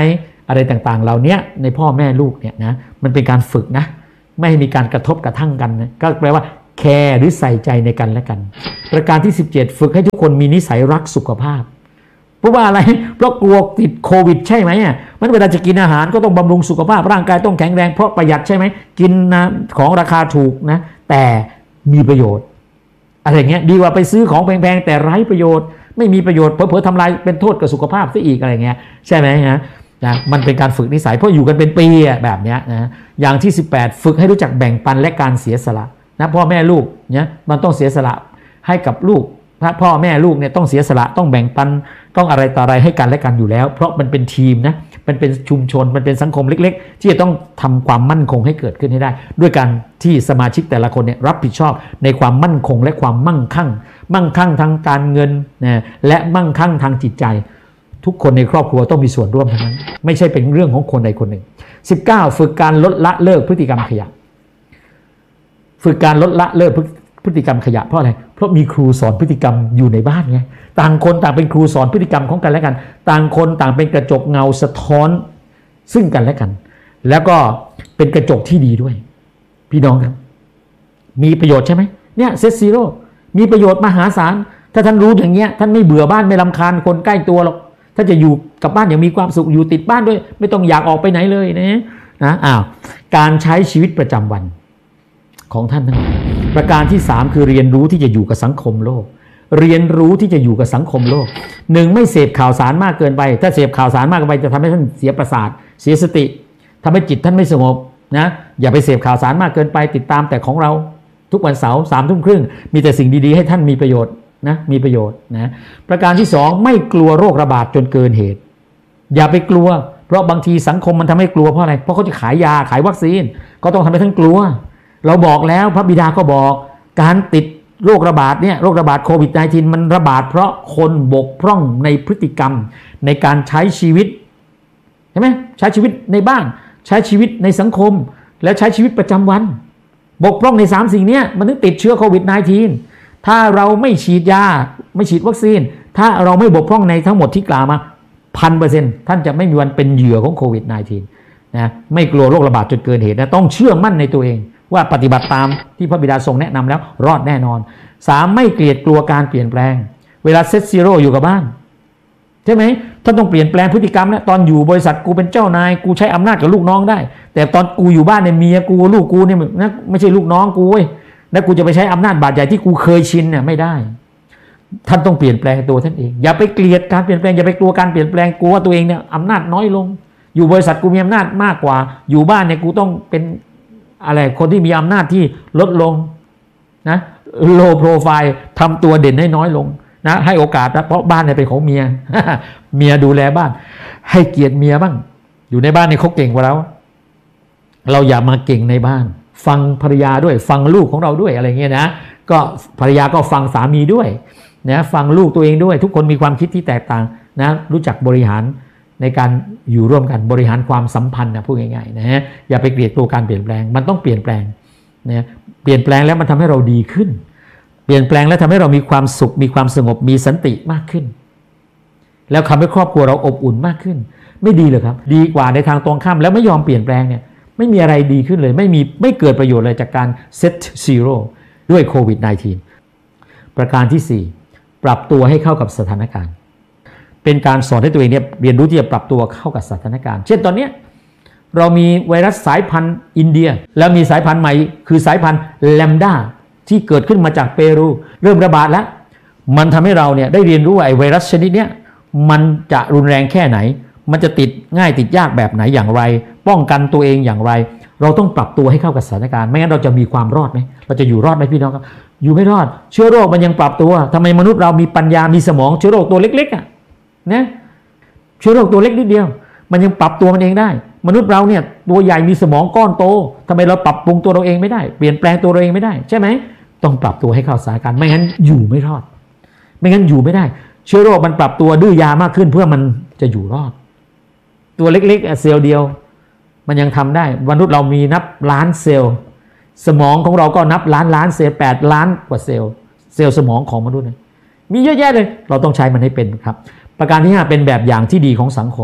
อะไรต่างๆเหล่านี้ในพ่อแม่ลูกเนี่ยนะมันเป็นการฝึกนะไม่ให้มีการกระทบกระทั่งกันนะก็แปลว่าแคร์หรือใส่ใจในกันและกันประการที่สิบเจ็ดฝึกให้ทุกคนมีนิสัยรักสุขภาพเพราะว่าอะไรเพราะกลัวติดโควิดใช่ไหมอ่ะมันเวลาจะกินอาหารก็ต้องบำรุงสุขภาพร่างกายต้องแข็งแรงเพราะประหยัดใช่ไหมกินนะของราคาถูกนะแต่มีประโยชน์อะไรเงี้ยดีกว่าไปซื้อของแพงๆแต่ไร้ประโยชน์ไม่มีประโยชน์เผลอๆทำลายเป็นโทษกับสุขภาพซะอีกอะไรเงี้ยใช่ไหมฮะนะมันเป็นการฝึกนิสัยเพราะอยู่กันเป็นปีแบบเนี้ยนะอย่างที่สิบแปดฝึกให้รู้จักแบ่งปันและการเสียสละนะพ่อแม่ลูกเนี่ยมันต้องเสียสละให้กับลูกพ่อแม่ลูกเนี่ยต้องเสียสละต้องแบ่งปันต้องอะไรต่ออะไรให้กันและกันอยู่แล้วเพราะมันเป็นทีมนะมันเป็นชุมชนมันเป็นสังคมเล็กๆที่จะต้องทำความมั่นคงให้เกิดขึ้นให้ได้ด้วยการที่สมาชิกแต่ละคนเนี่ยรับผิดชอบในความมั่นคงและความมั่งคั่งมั่งคั่งทางการเงินนะและมั่งคั่งทางจิตใจทุกคนในครอบครัวต้องมีส่วนร่วมทั้งนั้นไม่ใช่เป็นเรื่องของคนใดคนหนึ่งสิบเก้าฝึกการลดละเลิกพฤติกรรมขยะฝึกการลดละเลิกพฤติกรรมขยะเพราะอะไรเพราะมีครูสอนพฤติกรรมอยู่ในบ้านไงต่างคนต่างเป็นครูสอนพฤติกรรมของกันและกันต่างคนต่างเป็นกระจกเงาสะท้อนซึ่งกันและกันแล้วก็เป็นกระจกที่ดีด้วยพี่น้องครับมีประโยชน์ใช่ไหมเนี่ยเซตซีโร่มีประโยชน์มหาศาลถ้าท่านรู้อย่างเงี้ยท่านไม่เบื่อบ้านไม่รำคาญคนใกล้ตัวหรอกถ้าจะอยู่กับบ้านอย่างมีความสุขอยู่ติดบ้านด้วยไม่ต้องอยากออกไปไหนเลยนะนะอ้าวการใช้ชีวิตประจำวันของท่านทั้งหลายประการที่สามคือเรียนรู้ที่จะอยู่กับสังคมโลกเรียนรู้ที่จะอยู่กับสังคมโลกหนึ่งไม่เสพข่าวสารมากเกินไปถ้าเสพข่าวสารมากเกินไปจะทำให้ท่านเสียประสาทเสียสติทำให้จิตท่านไม่สงบนะอย่าไปเสพข่าวสารมากเกินไปติดตามแต่ของเราทุกวันเสาร์สามทุ่มครึ่งมีแต่สิ่งดีๆให้ท่านมีประโยชน์นะมีประโยชน์นะประการที่สองไม่กลัวโรคระบาดจนเกินเหตุอย่าไปกลัวเพราะบางทีสังคมมันทำให้กลัวเพราะอะไรเพราะเขาจะขายยาขายวัคซีนก็ต้องทำให้ท่านกลัวเราบอกแล้วพระบิดาก็บอกการติดโรคระบาดเนี่ยโรคระบาดโควิด สิบเก้า มันระบาดเพราะคนบกพร่องในพฤติกรรมในการใช้ชีวิตใช่ไหมใช้ชีวิตในบ้านใช้ชีวิตในสังคมและใช้ชีวิตประจำวันบกพร่องในสามสิ่งนี้มันถึงติดเชื้อโควิด สิบเก้า ถ้าเราไม่ฉีดยาไม่ฉีดวัคซีนถ้าเราไม่บกพร่องในทั้งหมดที่กล่าวมา พันเปอร์เซ็นต์ ท่านจะไม่มีวันเป็นเหยื่อของโควิด สิบเก้า นะไม่กลัวโรคระบาดจนเกินเหตุนะต้องเชื่อมั่นในตัวเองว่าปฏิบัติตามที่พระบิดาทรงแนะนำแล้วรอดแน่นอนสามไม่เกลียดกลัวการเปลี่ยนแปลงเวลาเซตซีโร่อยู่กับบ้านใช่ไหมท่านต้องเปลี่ยนแปลงพฤติกรรมนะตอนอยู่บริษัทกูเป็นเจ้านายกูใช้อำนาจกับลูกน้องได้แต่ตอนกูอยู่บ้านเนี่ยเมียกูลูกกูเนี่ยนะไม่ใช่ลูกน้องกูเว้ยแล้วกูจะไปใช้อำนาจบาดใหญ่ที่กูเคยชินเนี่ยไม่ได้ท่านต้องเปลี่ยนแปลงตัวท่านเองอย่าไปเกลียดการเปลี่ยนแปลงอย่าไปกลัวการเปลี่ยนแปลงกลัวว่าตัวเองเนี่ยอำนาจน้อยลงอยู่บริษัทกูมีอำนาจมากกว่าอยู่บ้านเนี่ยกูต้องเป็นอะไรคนที่มีอำนาจที่ลดลงนะโลโปรไฟล์ทำตัวเด่นให้น้อยลงนะให้โอกาสนะเพราะบ้านเนี่ยเป็นของเมีย เมียดูแลบ้านให้เกียรติเมียบ้างอยู่ในบ้านเนี่ยเขาเก่งกว่าเราเราอย่ามาเก่งในบ้านฟังภรรยาด้วยฟังลูกของเราด้วยอะไรเงี้ยนะก็ภรรยาก็ฟังสามีด้วยนะฟังลูกตัวเองด้วยทุกคนมีความคิดที่แตกต่างนะรู้จักบริหารในการอยู่ร่วมกันบริหารความสัมพันธ์นะพูดง่ายๆนะฮะอย่าไปเกลียดตัวการเปลี่ยนแปลงมันต้องเปลี่ยนแปลงนะเปลี่ยนแปลงแล้วมันทำให้เราดีขึ้นเปลี่ยนแปลงแล้วทำให้เรามีความสุขมีความสงบมีสันติมากขึ้นแล้วทำให้ครอบครัวเราอบอุ่นมากขึ้นไม่ดีเลยครับดีกว่าในทางตรงข้ามแล้วไม่ยอมเปลี่ยนแปลงเนี่ยไม่มีอะไรดีขึ้นเลยไม่มีไม่เกิดประโยชน์เลยจากการเซตซีโร่ด้วยโควิด สิบเก้า ประการที่สี่ปรับตัวให้เข้ากับสถานการณ์เป็นการสอนให้ตัวเองเนี่ยเรียนรู้ที่จะปรับตัวเข้ากับสถานการณ์เช่นตอนนี้เรามีไวรัสสายพันธุ์อินเดียแล้วมีสายพันธุ์ใหม่คือสายพันธุ์แลมด้าที่เกิดขึ้นมาจากเปรูเริ่มระบาดแล้วมันทำให้เราเนี่ยได้เรียนรู้ว่าไอ้ไวรัสชนิดเนี้ยมันจะรุนแรงแค่ไหนมันจะติดง่ายติดยากแบบไหนอย่างไรป้องกันตัวเองอย่างไรเราต้องปรับตัวให้เข้ากับสถานการณ์ไม่งั้นเราจะมีความรอดไหมเราจะอยู่รอดไหมพี่น้องครับอยู่ไม่รอดเชื้อโรคมันยังปรับตัวทำไมมนุษย์เรามีปัญญามีสมองเชื้อโรคตัวเล็กๆอ่ะนะเชื้อโรคตัวเล็กนิดเดียวมันยังปรับตัวมันเองได้มนุษย์เราเนี่ยตัวใหญ่มีสมองก้อนโตทำไมเราปรับปรุงตัวเราเองไม่ได้เปลี่ยนแปลงตัวเราเองไม่ได้ใช่ไหมต้องปรับตัวให้เข้าสถานการณ์ไม่งั้นอยู่ไม่รอดไม่งั้นอยู่ไม่ได้เชื้อโรคมันปรับตัวดื้อยามากขึ้นเพื่อมันจะอยู่รอดตัวเล็กๆเซลล์เดียวมันยังทำได้มนุษย์เรามีนับล้านเซลล์สมองของเราก็นับล้านล้านเซลล์แปดล้านกว่าเซลล์เซลล์สมองของมนุษย์มีเยอะแยะเลยเราต้องใช้มันให้เป็นครับประการที่ห้าเป็นแบบอย่างที่ดีของสังคม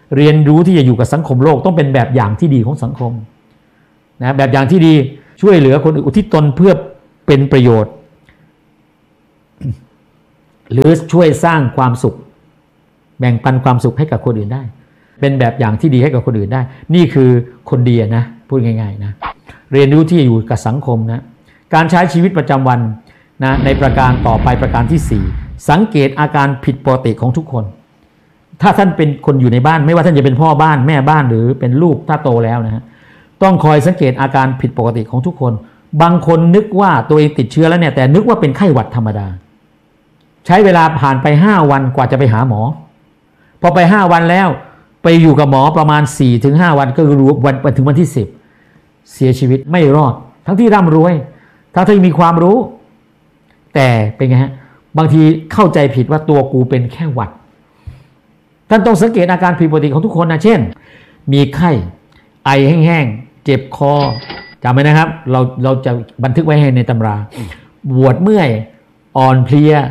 เรียนรู้ที่จะอยู่กับสังคมโลกต้องเป็นแบบอย่างที่ดีของสังคมนะแบบอย่างที่ดีช่วยเหลือคนอื่นอุทิศตนเพื่อเป็นประโยชน์หรือช่วยสร้างความสุขแบ่งปันความสุขให้กับคนอื่นได้เป็นแบบอย่างที่ดีให้กับคนอื่นได้นี่คือคนดีนะพูดง่ายๆนะเรียนรู้ที่จะอยู่กับสังคมนะการใช้ชีวิตประจำวันนะในประการต่อไปประการที่สี่สังเกตอาการผิดปกติของทุกคนถ้าท่านเป็นคนอยู่ในบ้านไม่ว่าท่านจะเป็นพ่อบ้านแม่บ้านหรือเป็นลูกถ้าโตแล้วนะฮะต้องคอยสังเกตอาการผิดปกติของทุกคนบางคนนึกว่าตัวเองติดเชื้อแล้วเนี่ยแต่นึกว่าเป็นไข้หวัดธรรมดาใช้เวลาผ่านไปห้าวันกว่าจะไปหาหมอพอไปห้าวันแล้วไปอยู่กับหมอประมาณ สี่ถึงห้า วันก็รู้วันถึงวันที่สิบเสียชีวิตไม่รอดทั้งที่ร่ำรวยทั้งที่มีความรู้แต่เป็นไงฮะบางทีเข้าใจผิดว่าตัวกูเป็นแค่หวัดท่านต้องสังเกตอาการผิดปกติของทุกคนนะเช่นมีไข้ไอแห้งๆเจ็บคอจำไว้นะครับเราเราจะบันทึกไว้ให้ในตำราปวดเมื่อยอ่อนเพลีย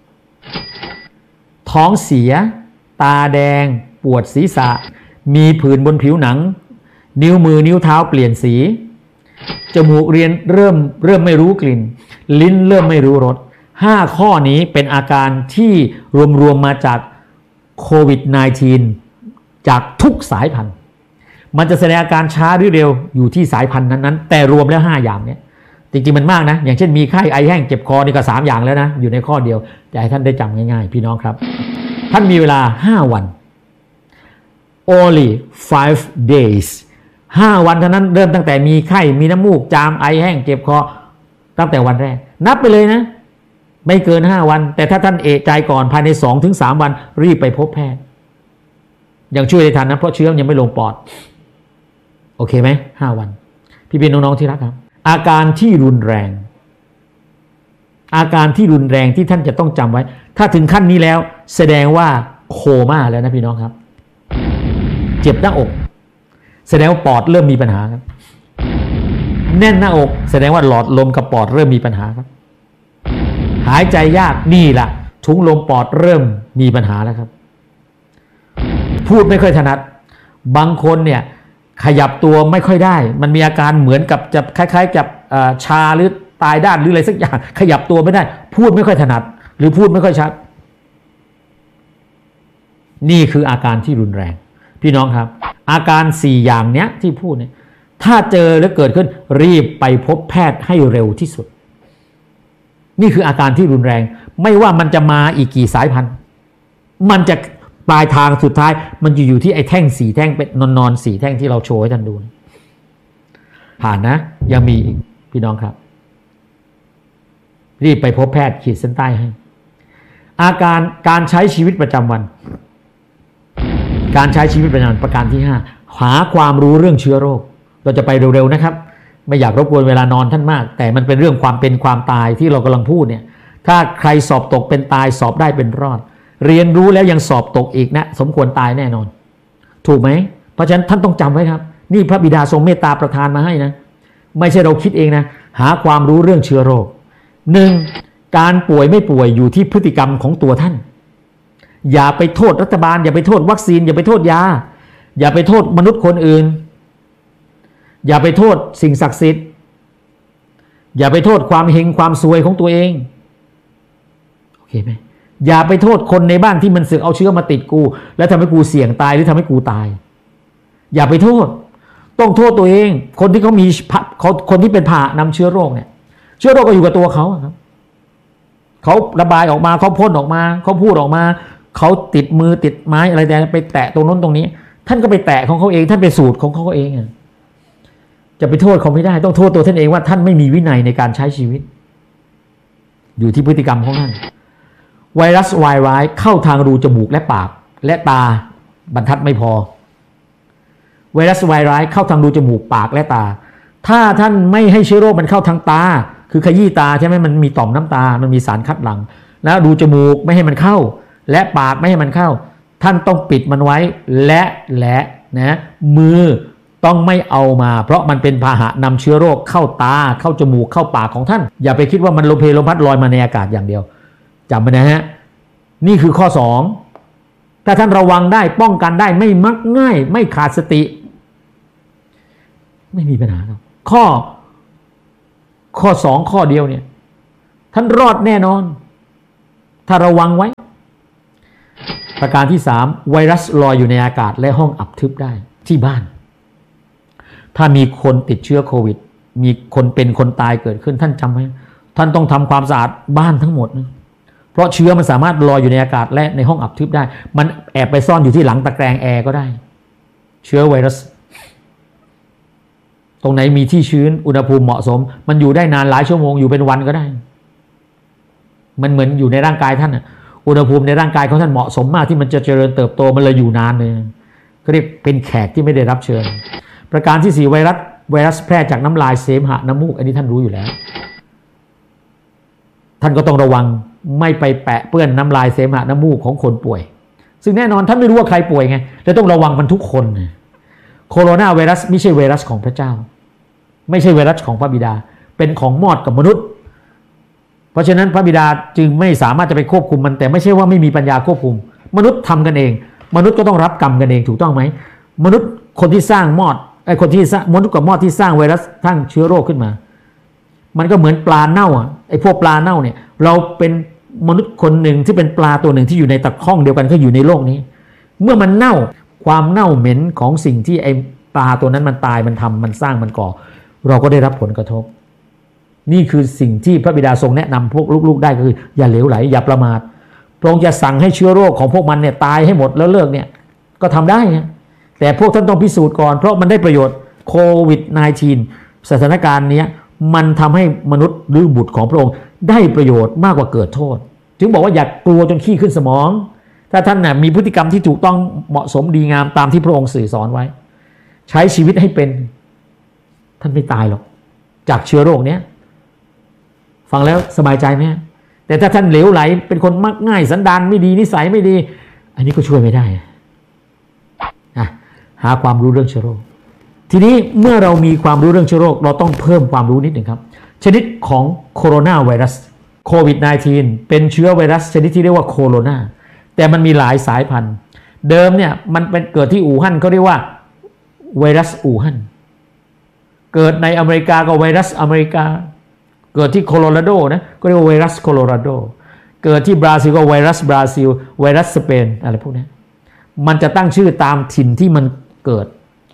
ท้องเสียตาแดงปวดศีรษะมีผื่นบนผิวหนังนิ้วมือนิ้วเท้าเปลี่ยนสีจมูกเรียนเริ่มเริ่มไม่รู้กลิ่นลิ้นเริ่มไม่รู้รสห้าข้อนี้เป็นอาการที่รวมๆมาจากโควิด สิบเก้า จากทุกสายพันธุ์มันจะแสดงอาการช้าหรือเร็วอยู่ที่สายพันธุ์นั้นๆแต่รวมแล้วห้าอย่างเนี้ยจริงๆมันมากนะอย่างเช่นมีไข้ไอแห้งเจ็บคอนี่ก็สามอย่างแล้วนะอยู่ในข้อเดียวจะให้ท่านได้จำง่ายๆพี่น้องครับท่านมีเวลาห้าวัน only five days ห้าวันเท่านั้นเริ่มตั้งแต่มีไข้มีน้ำมูกจามไอแห้งเจ็บคอตั้งแต่วันแรกนับไปเลยนะไม่เกินห้าวันแต่ถ้าท่านเอะใจก่อนภายใน สองถึงสาม วันรีบไปพบแพทย์ยังช่วยได้ทันนะเพราะเชื้อยังไม่ลงปอดโอเคไหมห้าวันพี่เป็นน้องๆที่รักครับอาการที่รุนแรงอาการที่รุนแรงที่ท่านจะต้องจำไว้ถ้าถึงขั้นนี้แล้วแสดงว่าโคม่าแล้วนะพี่น้องครับเจ็บหน้าอกแสดงว่าปอดเริ่มมีปัญหาครับแน่นหน้าอกแสดงว่าหลอดลมกับปอดเริ่มมีปัญหาครับหายใจยากนี่แหละถุงลมปอดเริ่มมีปัญหาแล้วครับพูดไม่ค่อยถนัดบางคนเนี่ยขยับตัวไม่ค่อยได้มันมีอาการเหมือนกับจะคล้ายๆกับชาหรือตายด้านหรืออะไรสักอย่างขยับตัวไม่ได้พูดไม่ค่อยถนัดหรือพูดไม่ค่อยชัดนี่คืออาการที่รุนแรงพี่น้องครับอาการสี่อย่างเนี้ยที่พูดเนี่ยถ้าเจอแล้วเกิดขึ้นรีบไปพบแพทย์ให้เร็วที่สุดนี่คืออาการที่รุนแรงไม่ว่ามันจะมาอีกกี่สายพันธุ์มันจะปลายทางสุดท้ายมันจะอยู่ที่ไอ้แท่งสีแท่งเป็นนอนๆสีแท่งที่เราโชว์ให้ท่านดูผ่านนะยังมีอีกพี่น้องครับรีบไปพบแพทย์ขีดเส้นใต้ให้อาการการใช้ชีวิตประจำวันการใช้ชีวิตประจำวันประการที่ห้าหาความรู้เรื่องเชื้อโรคเราจะไปเร็วๆนะครับไม่อยากรบกวนเวลานอนท่านมากแต่มันเป็นเรื่องความเป็นความตายที่เรากำลังพูดเนี่ยถ้าใครสอบตกเป็นตายสอบได้เป็นรอดเรียนรู้แล้วยังสอบตกอีกนะสมควรตายแน่นอนถูกไหมเพราะฉะนั้นท่านต้องจำไว้ครับนี่พระบิดาทรงเมตตาประทานมาให้นะไม่ใช่เราคิดเองนะหาความรู้เรื่องเชื้อโรคหนึ่งการป่วยไม่ป่วยอยู่ที่พฤติกรรมของตัวท่านอย่าไปโทษรัฐบาลอย่าไปโทษวัคซีนอย่าไปโทษยาอย่าไปโทษมนุษย์คนอื่นอย่าไปโทษสิ่งศักดิ์สิทธิ์อย่าไปโทษความเฮงความซวยของตัวเองโอเคไหมอย่าไปโทษคนในบ้านที่มันเสือกเอาเชื้อมาติดกูแล้วทำให้กูเสี่ยงตายหรือทำให้กูตายอย่าไปโทษต้องโทษตัวเองคนที่เขามีเขาคนที่เป็นผ่านำเชื้อโรคเนี่ยเชื้อโรคก็อยู่กับตัวเขาครับเขาระบายออกมาเขาพ่นออกมาเขาพูดออกมาเขาติดมือติดไม้อะไรแต่ไปแตะตรงนั้นตรงนี้ท่านก็ไปแตะของเขาเองท่านไปสูตรของเขาเองจะไปโทษเขาไม่ได้ต้องโทษตัวท่านเองว่าท่านไม่มีวินัยในการใช้ชีวิตอยู่ที่พฤติกรรมของท่านไวรัสวายร้ายเข้าทางรูจมูกและปากและตาบรรทัดไม่พอไวรัสวายร้ายเข้าทางรูจมูกปากและตาถ้าท่านไม่ให้เชื้อโรคมันเข้าทางตาคือขยี้ตาใช่ไหมมันมีต่อมน้ำตามันมีสารคัดหลั่งแล้วรูจมูกไม่ให้มันเข้าและปากไม่ให้มันเข้าท่านต้องปิดมันไว้และและนะมือต้องไม่เอามาเพราะมันเป็นพาหะนำเชื้อโรคเข้าตาเข้าจมูกเข้าปากของท่านอย่าไปคิดว่ามันลมเพลลมพัดลอยมาในอากาศอย่างเดียวจำไว้นะฮะนี่คือข้อสองถ้าท่านระวังได้ป้องกันได้ไม่มักง่ายไม่ขาดสติไม่มีปัญหาครับข้อข้อสองข้อเดียวเนี่ยท่านรอดแน่นอนถ้าระวังไว้ประการที่สามไวรัสลอยอยู่ในอากาศและห้องอับทึบได้ที่บ้านถ้ามีคนติดเชื้อโควิดมีคนเป็นคนตายเกิดขึ้นท่านจำไว้ท่านต้องทำความสะอาดบ้านทั้งหมดนะเพราะเชื้อมันสามารถลอยอยู่ในอากาศและในห้องอับทึบได้มันแอบไปซ่อนอยู่ที่หลังตะแกรงแอร์ก็ได้เชื้อไวรัสตรงไหนมีที่ชื้นอุณหภูมิเหมาะสมมันอยู่ได้นานหลายชั่วโมงอยู่เป็นวันก็ได้มันเหมือนอยู่ในร่างกายท่านนะอุณหภูมิในร่างกายของท่านเหมาะสมมากที่มันจะเจริญเติบโตมันเลยอยู่นานเลยก็เรียกเป็นแขกที่ไม่ได้รับเชิญประการที่สี่ไวรัสไวรัสแพร่จากน้ำลายเสมหะน้ำมูกอันนี้ท่านรู้อยู่แล้วท่านก็ต้องระวังไม่ไปแปะเปื้อนน้ำลายเสมหะน้ำมูกของคนป่วยซึ่งแน่นอนท่านไม่รู้ว่าใครป่วยไงและต้องระวังมันทุกคนโคโรนาไวรัสไม่ใช่ไวรัสของพระเจ้าไม่ใช่ไวรัสของพระบิดาเป็นของมอดกับมนุษย์เพราะฉะนั้นพระบิดาจึงไม่สามารถจะไปควบคุมมันแต่ไม่ใช่ว่าไม่มีปัญญาควบคุมมนุษย์ทำกันเองมนุษย์ก็ต้องรับกรรมกันเองถูกต้องไหมมนุษย์คนที่สร้างมอดไอ้คนที่มนุษย์กับมอดที่สร้างไวรัสทั้งเชื้อโรคขึ้นมามันก็เหมือนปลาเน่าอ่ะไอ้พวกปลาเน่าเนี่ยเราเป็นมนุษย์คนหนึ่งที่เป็นปลาตัวหนึ่งที่อยู่ในตะข้องเดียวกันก็อยู่ในโลกนี้เมื่อมันเน่าความเน่าเหม็นของสิ่งที่ไอ้ปลาตัวนั้นมันตายมันทำมันสร้างมันก่อเราก็ได้รับผลกระทบนี่คือสิ่งที่พระบิดาทรงแนะนำพวกลูกๆได้ก็คืออย่าเหลวไหลอย่าประมาทพระองค์จะสั่งให้เชื้อโรคของพวกมันเนี่ยตายให้หมดแล้วเลิกเนี่ยก็ทำได้นะแต่พวกท่านต้องพิสูจน์ก่อนเพราะมันได้ประโยชน์โควิด สิบเก้า สถานการณ์นี้มันทำให้มนุษย์หรือบุตรของพระองค์ได้ประโยชน์มากกว่าเกิดโทษจึงบอกว่าอย่ากลัวจนขี้ขึ้นสมองถ้าท่านน่ะมีพฤติกรรมที่ถูกต้องเหมาะสมดีงามตามที่พระองค์สื่อสอนไว้ใช้ชีวิตให้เป็นท่านไม่ตายหรอกจากเชื้อโรคเนี้ยฟังแล้วสบายใจไหมแต่ถ้าท่านเหลวไหลเป็นคนมักง่ายสันดานไม่ดีนิสัยไม่ดีอันนี้ก็ช่วยไม่ได้นะหาความรู้เรื่องเชื้อโรคทีนี้เมื่อเรามีความรู้เรื่องเชื้อโรคเราต้องเพิ่มความรู้นิดหนึ่งครับชนิดของโคโรนาไวรัสโควิด สิบเก้า เป็นเชื้อไวรัสชนิดที่เรียกว่าโคโรนาแต่มันมีหลายสายพันธุ์เดิมเนี่ยมันเป็นเกิดที่อู่ฮั่นเขาเรียกว่าไวรัสอู่ฮั่นเกิดในอเมริกาก็ไวรัสอเมริกาเกิดที่โคโลราโดนะก็เรียกว่าไวรัสโคโลราโดเกิดที่บราซิลก็ไวรัสบราซิลไวรัสสเปนอะไรพวกนี้มันจะตั้งชื่อตามถิ่นที่มันเกิด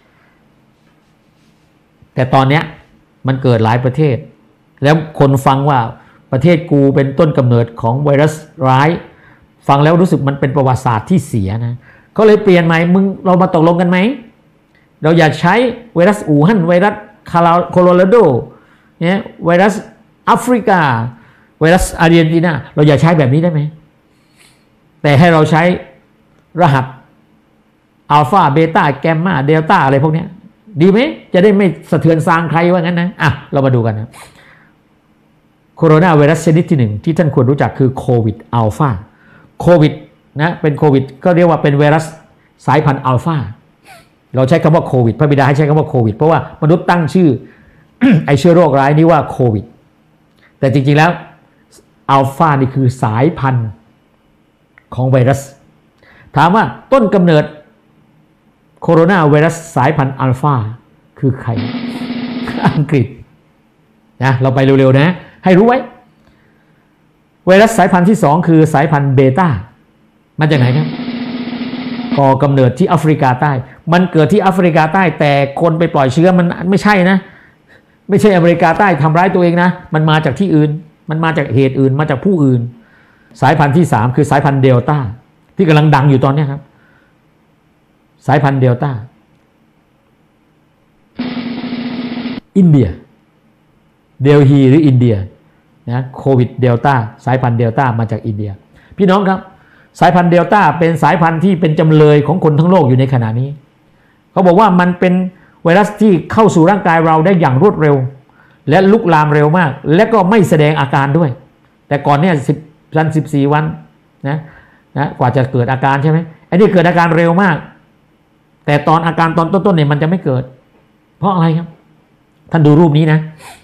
แต่ตอนนี้มันเกิดหลายประเทศแล้วคนฟังว่าประเทศกูเป็นต้นกำเนิดของไวรัสร้ายฟังแล้วรู้สึกมันเป็นประวัติศาสตร์ที่เสียนะเขาเลยเปลี่ยนใหม่มึงเรามาตกลงกันไหมเราอย่าใช้ไวรัสอู่ฮั่นไวรัสโคโลราโดเนี่ยไวรัสแอฟริกาไวรัสอาร์เจนตินาเราอย่าใช้แบบนี้ได้ไหมแต่ให้เราใช้รหัสอัลฟาเบต้าแกมมาเดลต้าอะไรพวกนี้ดีไหมจะได้ไม่สะเทือนซางใครว่างั้นนะอ่ะเรามาดูกันนะโคโรนาไวรัสชนิดที่หนึ่งที่ท่านควรรู้จักคือโควิดอัลฟาโควิดนะเป็นโควิดก็เรียกว่าเป็นไวรัสสายพันธุ์อัลฟาเราใช้คำว่าโควิดพระบิดาให้ใช้คำว่าโควิดเพราะว่ามนุษย์ตั้งชื่อ ไอเชื้อโรคร้ายนี้ว่าโควิดแต่จริงๆแล้วอัลฟานี่คือสายพันธุ์ของไวรัสถามว่าต้นกำเนิดโคโรนาไวรัสสายพันธุ์อัลฟาคือใคร อังกฤษนะเราไปเร็วๆนะให้รู้ไว้ไวรัสสายพันธุ์ที่สองคือสายพันธุ์เบต้ามาจากไหนครับก่อกำเนิดที่แอฟริกาใต้มันเกิดที่แอฟริกาใต้แต่คนไปปล่อยเชื้อมันไม่ใช่นะไม่ใช่อเมริกาใต้ทำร้ายตัวเองนะมันมาจากที่อื่นมันมาจากเหตุอื่นมาจากผู้อื่นสายพันธุ์ที่สามคือสายพันธุ์เดลต้าที่กำลังดังอยู่ตอนนี้ครับสายพันธุ์เดลต้าอินเดียเดลฮีหรืออินเดียนะโควิดเดลต้าสายพันธุ์เดลต้ามาจากอินเดียพี่น้องครับสายพันธุ์เดลต้าเป็นสายพันธุ์ที่เป็นจำเลยของคนทั้งโลกอยู่ในขณะนี้เขาบอกว่ามันเป็นไวรัสที่เข้าสู่ร่างกายเราได้อย่างรวดเร็วและลุกลามเร็วมากและก็ไม่แสดงอาการด้วยแต่ก่อนเนี่ยสิบวันสิบสี่วันนะนะกว่าจะเกิดอาการใช่ไหมไอ้นี่เกิดอาการเร็วมากแต่ตอนอาการตอนต้นๆเนี่ยมันจะไม่เกิดเพราะอะไรครับท่านดูรูปนี้นะ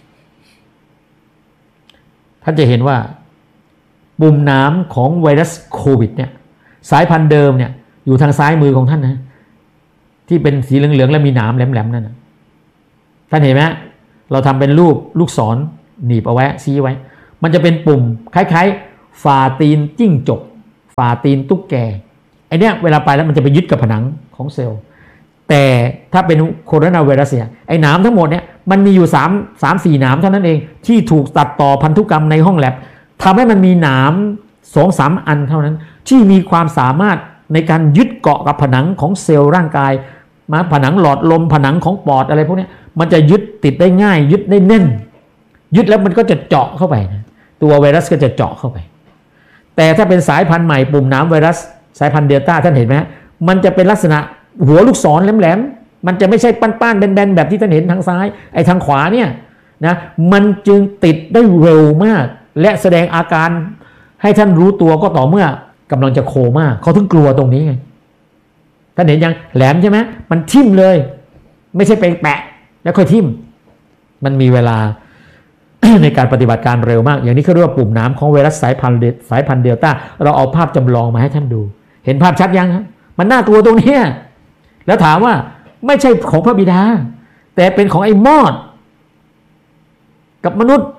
ท่านจะเห็นว่าปุ่มน้ำของไวรัสโควิดเนี่ยสายพันธุ์เดิมเนี่ยอยู่ทางซ้ายมือของท่านนะที่เป็นสีเหลืองๆและมีหนามแหลมๆนั่นนะท่านเห็นไหมเราทำเป็นรูปลูกศรหนีบเอาไว้ชี้ไว้มันจะเป็นปุ่มคล้ายๆฝ่าตีนจิ้งจกฝ่าตีนตุ๊กแกไอเนี้ยเวลาไปแล้วมันจะไปยึดกับผนังของเซลล์แต่ถ้าเป็นโคโรนาไวรัสเนี่ยไอ้หนามทั้งหมดเนี่ยมันมีอยู่3 3 4หนามเท่านั้นเองที่ถูกตัดต่อพันธุกรรมในห้องแลบทำให้มันมีหนาม สองสาม อันเท่านั้นที่มีความสามารถในการยึดเกาะกับผนังของเซลล์ร่างกายมาผนังหลอดลมผนังของปอดอะไรพวกนี้มันจะยึดติดได้ง่ายยึดได้แน่นยึดแล้วมันก็จะเจาะเข้าไปนะตัวไวรัสก็จะเจาะเข้าไปแต่ถ้าเป็นสายพันธุ์ใหม่ปุ่มหนามไวรัสสายพันธุ์เดลต้าท่านเห็นไหมมันจะเป็นลักษณะหัวลูกศรแหลมๆมันจะไม่ใช่ป้านๆแบนๆแบบที่ท่านเห็นทางซ้ายไอ้ทางขวาเนี่ยนะมันจึงติดได้เร็วมากและแสดงอาการให้ท่านรู้ตัวก็ต่อเมื่อกำลังจะโคม่าเขาถึงกลัวตรงนี้ไงท่านเห็นยังแหลมใช่ไหมมันทิ่มเลยไม่ใช่ไปแปะแล้วค่อยทิ่มมันมีเวลา ในการปฏิบัติการเร็วมากอย่างนี้เขาเรียกว่าปุ่มหนามของไวรัสสายพันธุ์สายพันธุ์เดลต้าเราเอาภาพจำลองมาให้ท่านดูเห็นภาพชัดยังครับมันน่ากลัวตรงนี้แล้วถามว่าไม่ใช่ของพระบิดาแต่เป็นของไอ้มอดกับมนุษย์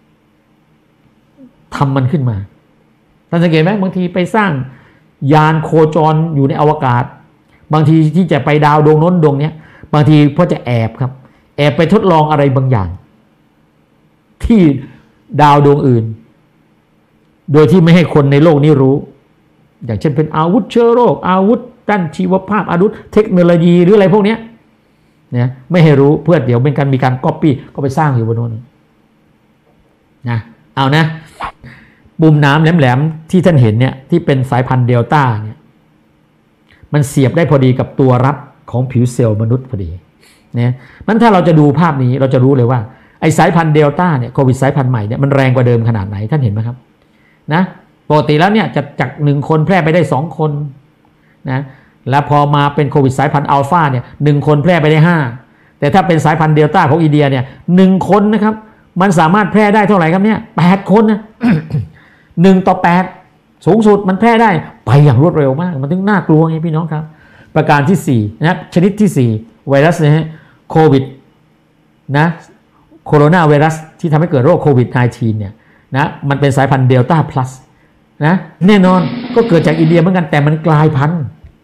ทำมันขึ้นมาท่านสังเกตไหมบางทีไปสร้างยานโคจรอยู่ในอวกาศบางทีที่จะไปดาวดวงโน้นดวงนี้บางทีเพราะจะแอบครับแอบไปทดลองอะไรบางอย่างที่ดาวดวงอื่นโดยที่ไม่ให้คนในโลกนี้รู้อย่างเช่นเป็นอาวุธเชื้อโรคอาวุธด้านชีวภาพอาวุธเทคโนโลยีหรืออะไรพวกนี้เนี่ยไม่ให้รู้เพื่อเดี๋ยวเป็นการมีการก๊อปปี้ก็ไปสร้างอยู่บนโน้นนะเอานะปุ่มน้ำแหลมๆที่ท่านเห็นเนี่ยที่เป็นสายพันธุ์เดลต้าเนี่ยมันเสียบได้พอดีกับตัวรับของผิวเซลล์มนุษย์พอดีเนี่ยมันถ้าเราจะดูภาพนี้เราจะรู้เลยว่าไอสายพันธุ์เดลต้าเนี่ยโควิดสายพันธุ์ใหม่เนี่ยมันแรงกว่าเดิมขนาดไหนท่านเห็นไหมครับนะปกติแล้วเนี่ยจะจากหนึ่งคนแพร่ไปได้สองคนนะแล้วพอมาเป็นโควิดสายพันธุ์อัลฟาเนี่ยหนึ่งคนแพร่ไปได้ห้าแต่ถ้าเป็นสายพันธุ์เดลต้าของอินเดียเนี่ยหนึ่งคนนะครับมันสามารถแพร่ได้เท่าไหร่ครับเนี่ยแปดคนนะ หนึ่งต่อแปดสูงสุดมันแพร่ได้ไปอย่างรวดเร็วมากมันถึงน่ากลัวไงพี่น้องครับประการที่สี่นะครับชนิดที่สี่ไวรัสนะฮะโควิดนะโคโรนาไวรัสที่ทำให้เกิดโรคโควิด สิบเก้า เนี่ยนะมันเป็นสายพันธุ์เดลต้าพลัสนะแน่นอนก็เกิดจากอินเดียเหมือนกันแต่มันกลายพันธุ์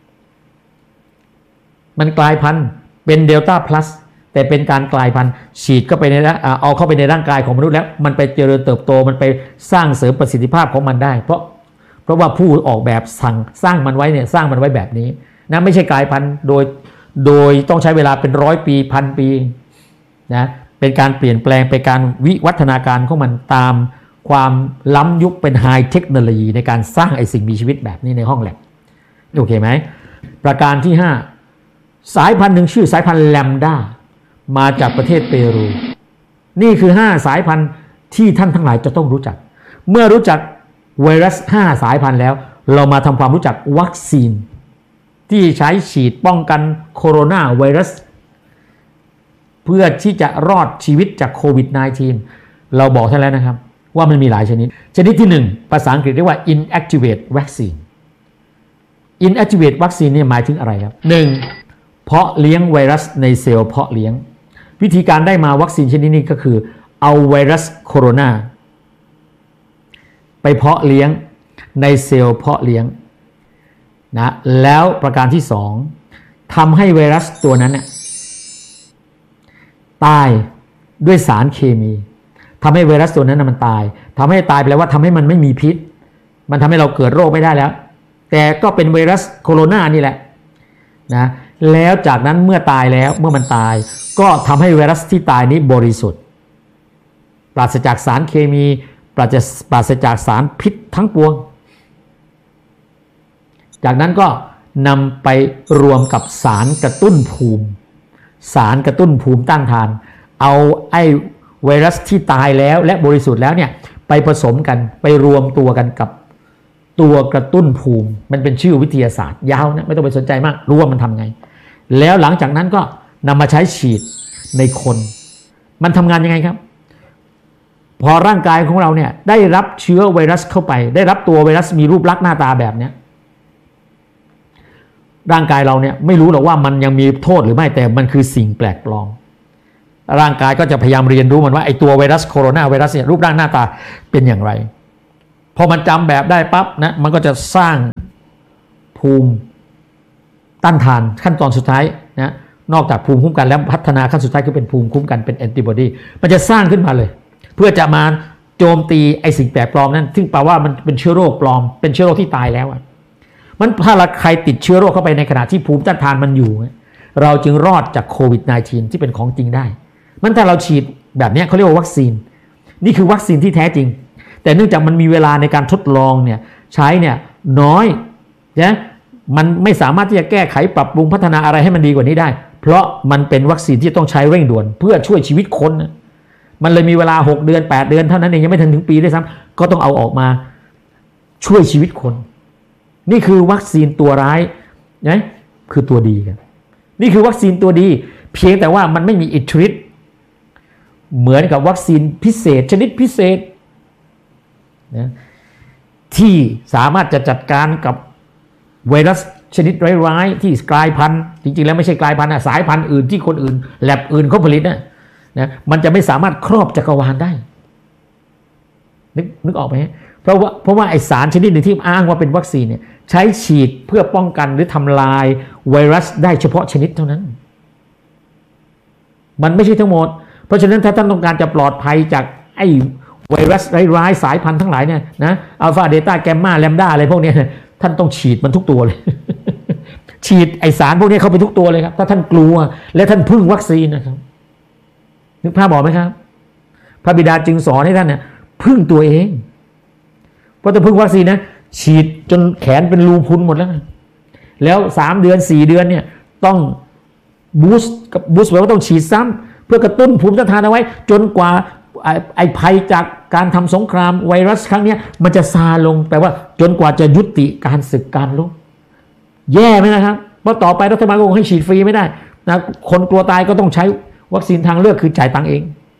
มันกลายพันธุ์เป็นเดลต้าพลัสแต่เป็นการกลายพันธุ์ฉีดเข้าไปในเอาเข้าไปในร่างกายของมนุษย์แล้วมันไปเจริญเติบโตมันไปสร้างเสริมประสิทธิภาพของมันได้เพราะเพราะว่าผู้ออกแบบสั่งสร้างมันไว้เนี่ยสร้างมันไว้แบบนี้นะไม่ใช่กลายพันธุ์โดยโดยต้องใช้เวลาเป็นร้อยปีพันปีนะเป็นการเปลี่ยนแปลงเป็นการวิวัฒนาการของมันตามความล้ำยุคเป็นไฮเทคโนโลยีในการสร้างไอ้สิ่งมีชีวิตแบบนี้ในห้องแลบโอเคไหมประการที่ห้าสายพันธุ์หนึ่งชื่อสายพันธุ์แลมด้ามาจากประเทศเปรูนี่คือห้าสายพันธุ์ที่ท่านทั้งหลายจะต้องรู้จักเมื่อรู้จักไวรัสห้าสายพันธุ์แล้วเรามาทำความรู้จักวัคซีนที่ใช้ฉีดป้องกันโคโรนาไวรัสเพื่อที่จะรอดชีวิตจากโควิด สิบเก้า เราบอกท่านแล้วนะครับว่ามันมีหลายชนิดชนิดที่หนึ่งภาษาอังกฤษเรียกว่า inactivate vaccine inactivate vaccine เนี่ยหมายถึงอะไรครับหนึ่งเพาะเลี้ยงไวรัสในเซลล์เพาะเลี้ยงวิธีการได้มาวัคซีนชนิดนี้ก็คือเอาไวรัสโคโรนาไปเพาะเลี้ยงในเซลล์เพาะเลี้ยงนะแล้วประการที่สองทำให้ไวรัสตัวนั้นเนี่ยตายด้วยสารเคมีทำให้ไวรัสตัวนั้นมันตายทำให้ตายแปลว่าทำให้มันไม่มีพิษมันทำให้เราเกิดโรคไม่ได้แล้วแต่ก็เป็นไวรัสโคโรนานี่แหละนะแล้วจากนั้นเมื่อตายแล้วเมื่อมันตายก็ทำให้ไวรัสที่ตายนี้บริสุทธิ์ปราศจากสารเคมีปราศปราศจากสารพิษทั้งปวงจากนั้นก็นำไปรวมกับสารกระตุ้นภูมิสารกระตุ้นภูมิต้านทานเอาไอ้ไวรัสที่ตายแล้วและบริสุทธิ์แล้วเนี่ยไปผสมกันไปรวมตัวกันกับตัวกระตุ้นภูมิมันเป็นชื่อวิทยาศาสตร์ยาวนะไม่ต้องไปสนใจมากรู้ว่ามันทำไงแล้วหลังจากนั้นก็นำมาใช้ฉีดในคนมันทำงานยังไงครับพอร่างกายของเราเนี่ยได้รับเชื้อไวรัสเข้าไปได้รับตัวไวรัสมีรูปลักษณ์หน้าตาแบบนี้ร่างกายเราเนี่ยไม่รู้หรอกว่ามันยังมีโทษหรือไม่แต่มันคือสิ่งแปลกปลอมร่างกายก็จะพยายามเรียนรู้มันว่าไอ้ตัวไวรัสโคโรนาไวรัสเนี่ยรูปร่างหน้าตาเป็นอย่างไรพอมันจำแบบได้ปั๊บนะมันก็จะสร้างภูมิต้านทานขั้นตอนสุดท้ายนะนอกจากภูมิคุ้มกันแล้วพัฒนาขั้นสุดท้ายคือเป็นภูมิคุ้มกันเป็นแอนติบอดีมันจะสร้างขึ้นมาเลยเพื่อจะมาโจมตีไอ้สิ่งแปลกปลอมนั้นซึ่งแปลว่ามันเป็นเชื้อโรคปลอมเป็นเชื้อโรคที่ตายแล้วอ่ะมันถ้าใครติดเชื้อโรคเข้าไปในขณะที่ภูมิต้านทานมันอยู่เราจึงรอดจากโควิด สิบเก้า ที่เป็นของจริงได้มันถ้าเราฉีดแบบนี้เขาเรียกว่าวัคซีนนี่คือวัคซีนที่แท้จริงแต่เนื่องจากมันมีเวลาในการทดลองเนี่ยใช้เนี่ยน้อยนะมันไม่สามารถที่จะแก้ไขปรับปรุงพัฒนาอะไรให้มันดีกว่านี้ได้เพราะมันเป็นวัคซีนที่ต้องใช้เร่งด่วนเพื่อช่วยชีวิตคนมันเลยมีเวลาหกเดือนแปดเดือนเท่านั้นเองยังไม่ถึงถึงปีด้วยซ้ำก็ต้องเอาออกมาช่วยชีวิตคนนี่คือวัคซีนตัวร้ายนะคือตัวดีครับนี่คือวัคซีนตัวดีเพียงแต่ว่ามันไม่มีอิทธิฤทธิ์เหมือนกับวัคซีนพิเศษชนิดพิเศษนะที่สามารถจะจัดการกับไวรัสชนิดร้ายๆที่กลายพันธุ์จริงๆแล้วไม่ใช่กลายพันธุ์นะสายพันธุ์อื่นที่คนอื่นแลบอื่นเขาผลิตนะนะมันจะไม่สามารถครอบจักรวาลได้นึกนึกออกไหมเพราะว่าเพราะว่าไอสารชนิดหนึ่งที่อ้างว่าเป็นวัคซีนเนี่ยใช้ฉีดเพื่อป้องกันหรือทำลายไวรัสได้เฉพาะชนิดเท่านั้นมันไม่ใช่ทั้งหมดเพราะฉะนั้นถ้าท่านต้องการจะปลอดภัยจากไอ้ไวรัสร้ายๆสายพันธุ์ทั้งหลายเนี่ยนะอัลฟาเดต้าแกมมาแลมด้าอะไรพวกนี้ท่านต้องฉีดมันทุกตัวเลย ฉีดไอสารพวกนี้เข้าไปทุกตัวเลยครับถ้าท่านกลัวและท่านพึ่งวัคซีนนะครับนึกภาพบอกไหมครับพระบิดาจึงสอนให้ท่านเนี่ยพึ่งตัวเองเพราะถ้าพึ่งวัคซีนนะฉีดจนแขนเป็นรูพุนหมดแล้วแล้วสามเดือนสี่เดือนเนี่ยต้องบูสต์กับบูสต์ไว้ว่าต้องฉีดซ้ำเพื่อกระตุ้นภูมิต้านทานเอาไว้จนกว่าไอ้ภัยจากการทำสงครามไวรัสครั้งนี้มันจะซาลงแปลว่าจนกว่าจะยุติการศึกการรบแย่ไหมนะครับเพราะต่อไปรัฐบาลก็คงให้ฉีดฟรีไม่ได้นะคนกลัวตายก็ต้องใช้วัคซีนทางเลือกคือจ่ายตังค์เอง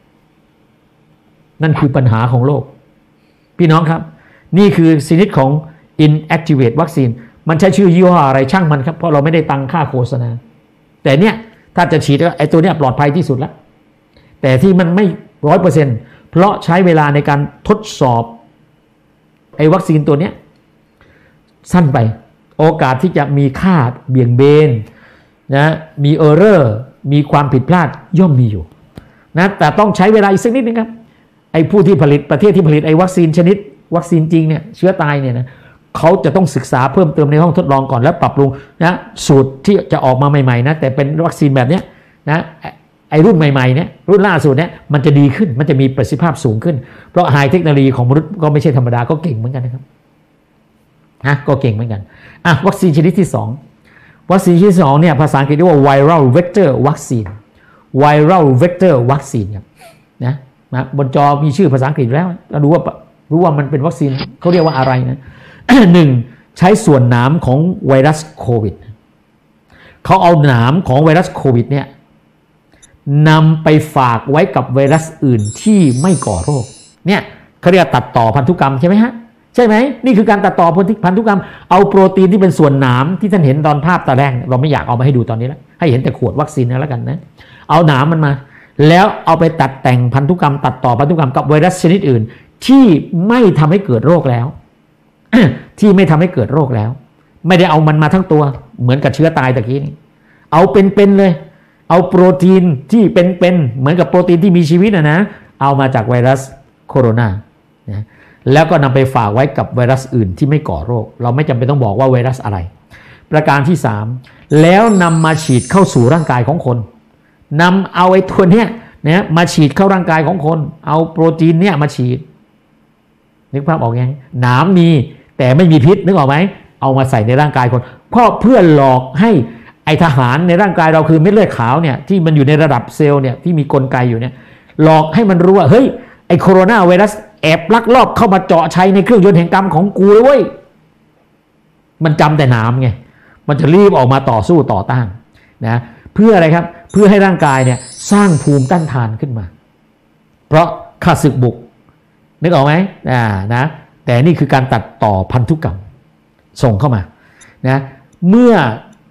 นั่นคือปัญหาของโลกพี่น้องครับนี่คือชนิดของ inactivate วัคซีนมันใช้ชื่อยี่ห้ออะไรช่างมันครับเพราะเราไม่ได้ตังค่าโฆษณาแต่เนี่ยถ้าจะฉีดไอ้ตัวเนี้ยปลอดภัยที่สุดแล้วแต่ที่มันไม่ร้อยเปอร์เซ็นต์เพราะใช้เวลาในการทดสอบไอ้วัคซีนตัวเนี้ยสั้นไปโอกาสที่จะมีค่าเบี่ยงเบนนะมีเออร์เรอร์มีความผิดพลาดย่อมมีอยู่นะแต่ต้องใช้เวลาอีกสักนิดนึงครับไอ้ผู้ที่ผลิตประเทศที่ผลิตไอ้วัคซีนชนิดวัคซีนจริงเนี่ยเชื้อตายเนี่ยนะเขาจะต้องศึกษาเพิ่มเติมในห้องทดลองก่อนแล้วปรับปรุงนะสูตรที่จะออกมาใหม่ๆนะแต่เป็นวัคซีนแบบเนี้ยนะไอ้รุ่นใหม่ๆเนี่ยรุ่นล่าสุดเนี่ยมันจะดีขึ้นมันจะมีประสิทธิภาพสูงขึ้นเพราะไฮเทคโนโลยีของมนุษย์ก็ไม่ใช่ธรรมดาก็เก่งเหมือนกันนะครับฮะก็เก่งเหมือนกันอ่ะวัคซีนชนิดที่สองวัคซีนชนิดที่สองเนี่ยภาษาอังกฤษเรียกว่า viral vector vaccine viral vector vaccine ครับนะนะบนจอมีชื่อภาษาอังกฤษแล้วเราดูว่ารู้ว่ามันเป็นวัคซีนเขาเรียกว่าอะไรนะ หนึ่งใช้ส่วนหนามของไวรัสโควิดเขาเอาหนามของไวรัสโควิดเนี่ยนำไปฝากไว้กับไวรัสอื่นที่ไม่ก่อโรคเนี่ยเขาเรียกตัดต่อพันธุกรรมใช่ไหมฮะใช่ไหมนี่คือการตัดต่อพันธุกรรมเอาโปรตีนที่เป็นส่วนหนามที่ท่านเห็นตอนภาพตอนแรกเราไม่อยากเอามาให้ดูตอนนี้แล้วให้เห็นแต่ขวดวัคซีนแล้วกันนะเอาหนามมันมาแล้วเอาไปตัดแต่งพันธุกรรมตัดต่อพันธุกรรมกับไวรัสชนิดอื่นที่ไม่ทำให้เกิดโรคแล้ว ที่ไม่ทำให้เกิดโรคแล้วไม่ได้เอามันมาทั้งตัวเหมือนกับเชื้อตายตะกี้นี่เอาเป็นๆเลยเอาโปรตีนที่เป็นๆเหมือนกับโปรตีนที่มีชีวิตนะนะเอามาจากไวรัสโคโรนานะแล้วก็นำไปฝากไว้กับไวรัสอื่นที่ไม่ก่อโรคเราไม่จำเป็นต้องบอกว่าไวรัสอะไรประการที่สามแล้วนำมาฉีดเข้าสู่ร่างกายของคนนำเอาไอ้ตัวเนี้ยนะมาฉีดเข้าร่างกายของคนเอาโปรตีนเนี่ยมาฉีดนึกภาพออกยังหนามมีแต่ไม่มีพิษนึกออกไหมเอามาใส่ในร่างกายคนเพราะเพื่อหลอกให้ไอทหารในร่างกายเราคือเม็ดเลือดขาวเนี่ยที่มันอยู่ในระดับเซลล์เนี่ยที่มีกลไกอยู่เนี่ยหลอกให้มันรู้ว่าเฮ้ยไอโคโรนาไวรัสแอบลักลอบเข้ามาเจาะชัยในเครื่องยนต์แห่งกรรมของกูเลยเว้ยมันจำแต่หนามไงมันจะรีบออกมาต่อสู้ต่อต้านนะเพื่ออะไรครับเพื่อให้ร่างกายเนี่ยสร้างภูมิต้านทานขึ้นมาเพราะข้าศึกบุกนึกออกไหมอ่านะแต่นี่คือการตัดต่อพันธุกรรมส่งเข้ามานะเมื่อ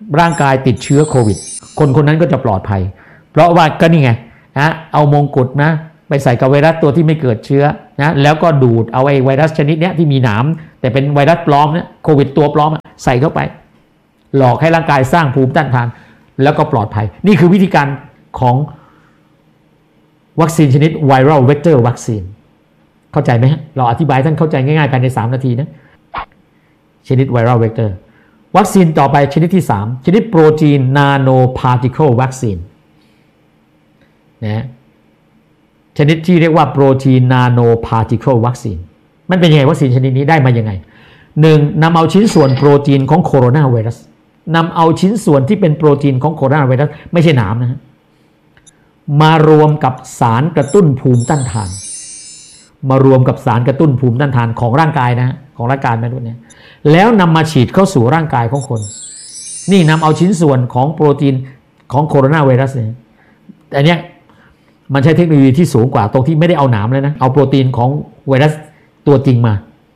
ร่างกายติดเชื้อโควิดคนคนนั้นก็จะปลอดภัยเพราะว่าก็นี่ไงนะเอามงกุฎนะไปใส่กับไวรัสตัวที่ไม่เกิดเชื้อนะแล้วก็ดูดเอาไอ้ไวรัสชนิดนี้ที่มีหนามแต่เป็นไวรัสปลอมเนี่ยโควิดตัวปลอมใส่เข้าไปหลอกให้ร่างกายสร้างภูมิต้านทานแล้วก็ปลอดภัยนี่คือวิธีการของวัคซีนชนิดไวรัลเวกเตอร์วัคซีนเข้าใจไหมฮะเราอธิบายท่านเข้าใจง่ายๆภายในสามนาทีนะชนิดไวรัลเวกเตอร์วัคซีนต่อไปชนิดที่สามชนิดโปรตีนนาโนพาร์ติเคิลวัคซีนนะชนิดที่เรียกว่าโปรตีนนาโนพาร์ติเคิลวัคซีนมันเป็นยังไงวัคซีนชนิดนี้ได้มายังไงหนึ่งนำเอาชิ้นส่วนโปรตีนของโคโรนาไวรัสนำเอาชิ้นส่วนที่เป็นโปรตีนของโคโรนาไวรัสไม่ใช่หนามนะฮะมารวมกับสารกระตุ้นภูมิต้านทานมารวมกับสารกระตุ้นภูมิต้านทานของร่างกายนะของร่างกายมนุษย์เนี่ยแล้วนำมาฉีดเข้าสู่ร่างกายของคนนี่นำเอาชิ้นส่วนของโปรตีนของโคโรนาไวรัสเนี่ยแต่เนี้ยมันใช้เทคโนโลยีที่สูงกว่าตรงที่ไม่ได้เอาหนามเลยนะเอาโปรตีนของไวรัสตัวจริงมา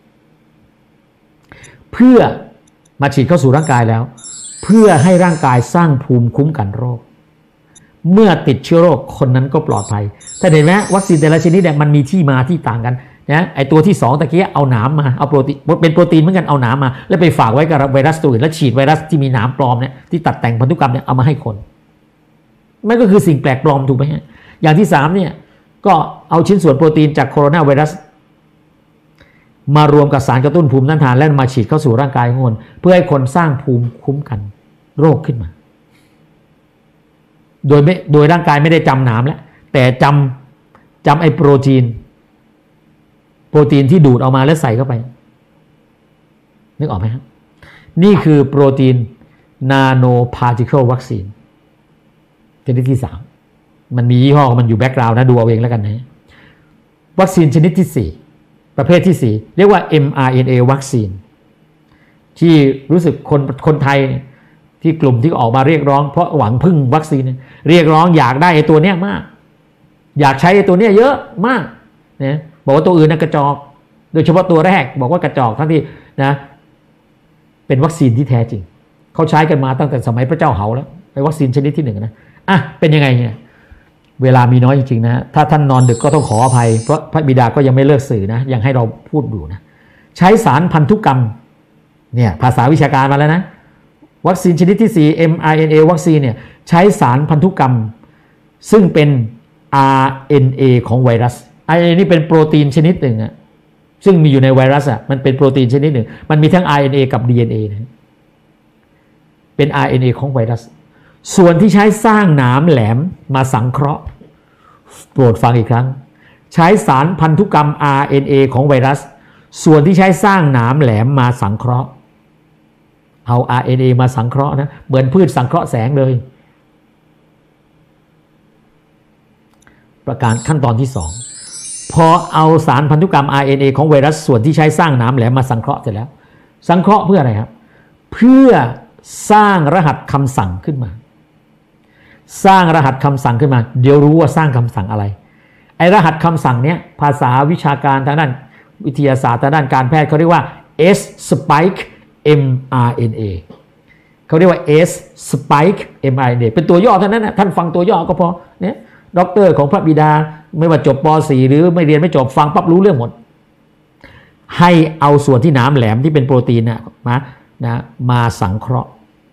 เพื่อมาฉีดเข้าสู่ร่างกายแล้วเพื่อให้ร่างกายสร้างภูมิคุ้มกันโรคเมื่อติดเชื้อโรคคนนั้นก็ปลอดภัยถ้าเห็นไหมวัคซีนแต่ละชนิดเนี่ยมันมีที่มาที่ต่างกันนะไอตัวที่สองตะกี้เอาหนามมาเอาโปรตีนเป็นโปรตีนเหมือนกันเอาหนามมาแล้วไปฝากไว้กับไวรัสตัวอื่นแล้วฉีดไวรัสที่มีหนามปลอมเนี่ยที่ตัดแต่งพันธุกรรมเนี่ยเอามาให้คนมันก็คือสิ่งแปลกปลอมถูกไหมฮะอย่างที่สามเนี่ยก็เอาชิ้นส่วนโปรตีนจากโคโรนาไวรัสมารวมกับสารกระตุ้นภูมิต้านทานแล้วมาฉีดเข้าสู่ร่างกายของคนเพื่อให้คนสร้างภูมิคุ้มกันโรคขึ้นมาโดยไม่โดยร่างกายไม่ได้จำหนามแล้วแต่จำจำไอ้โปรตีนโปรตีนที่ดูดออกมาแล้วใส่เข้าไปนึกออกไหมครับนี่คือโปรตีนนาโนพาร์ติเคิลวัคซีนชนิดที่สามมันมียี่ห้อมันอยู่แบ็กกราวน์นะดูเอาเองแล้วกันนะวัคซีนชนิดที่สี่ประเภทที่สี่เรียกว่า เอ็ม อาร์ เอ็น เอ วัคซีนที่รู้สึกคนคนไทยที่กลุ่มที่ออกมาเรียกร้องเพราะหวังพึ่งวัคซีนเรียกร้องอยากได้ไอ้ตัวเนี้ยมากอยากใช้ไอ้ตัวเนี้ยเยอะมากนะบอกว่าตัวอื่นน่ะกระจอกโดยเฉพาะตัวแรกบอกว่ากระจอกทั้งที่นะเป็นวัคซีนที่แท้จริงเขาใช้กันมาตั้งแต่สมัยพระเจ้าเหาแล้วไอ้วัคซีนชนิดที่หนึ่งนะอ่ะเป็นยังไงเนี่ยเวลามีน้อยจริงๆนะถ้าท่านนอนดึกก็ต้องขออภัยเพราะพระบิดาก็ยังไม่เลิกสื่อนะยังให้เราพูดอยู่นะใช้สารพันธุกรรมเนี่ยภาษาวิชาการมาแล้วนะวัคซีนชนิดที่สี่ เอ็ม อาร์ เอ็น เอ วัคซีนเนี่ยใช้สารพันธุกรรมซึ่งเป็น อาร์ เอ็น เอ ของไวรัส อาร์ เอ็น เอ นี่เป็นโปรตีนชนิดหนึ่งอะซึ่งมีอยู่ในไวรัสอะมันเป็นโปรตีนชนิดหนึ่งมันมีทั้ง อาร์ เอ็น เอ กับ ดี เอ็น เอ นะเป็น อาร์ เอ็น เอ ของไวรัสส่วนที่ใช้สร้างหนามแหลมมาสังเคราะห์โปรดฟังอีกครั้งใช้สารพันธุกรรม อาร์ เอ็น เอ ของไวรัสส่วนที่ใช้สร้างหนามแหลมมาสังเคราะห์เอา อาร์ เอ็น เอ มาสังเคราะห์นะเหมือนพืชสังเคราะห์แสงเลยประการขั้นตอนที่สองพอเอาสารพันธุกรรม อาร์ เอ็น เอ ของไวรัสส่วนที่ใช้สร้างหนามแหลมมาสังเคราะห์เสร็จแล้วสังเคราะห์เพื่ออะไรครับเพื่อสร้างรหัสคำสั่งขึ้นมาสร้างรหัสคำสั่งขึ้นมาเดี๋ยวรู้ว่าสร้างคำสั่งอะไรไอรหัสคำสั่งเนี้ยภาษาวิชาการทางด้านวิทยาศาสตร์ทางด้านการแพทย์เขาเรียกว่า S spike เอ็ม อาร์ เอ็น เอ เขาเรียกว่า S spike เอ็ม อาร์ เอ็น เอ เป็นตัวย่อเท่านั้นนะท่านฟังตัวย่อก็พอเนี่ยด็อกเตอร์ของพระบิดาไม่ว่าจบป .สี่ หรือไม่เรียนไม่จบฟังปั๊บรู้เรื่องหมดให้เอาส่วนที่หนามแหลมที่เป็นโปรตีนนะมานะมาสังเคราะห์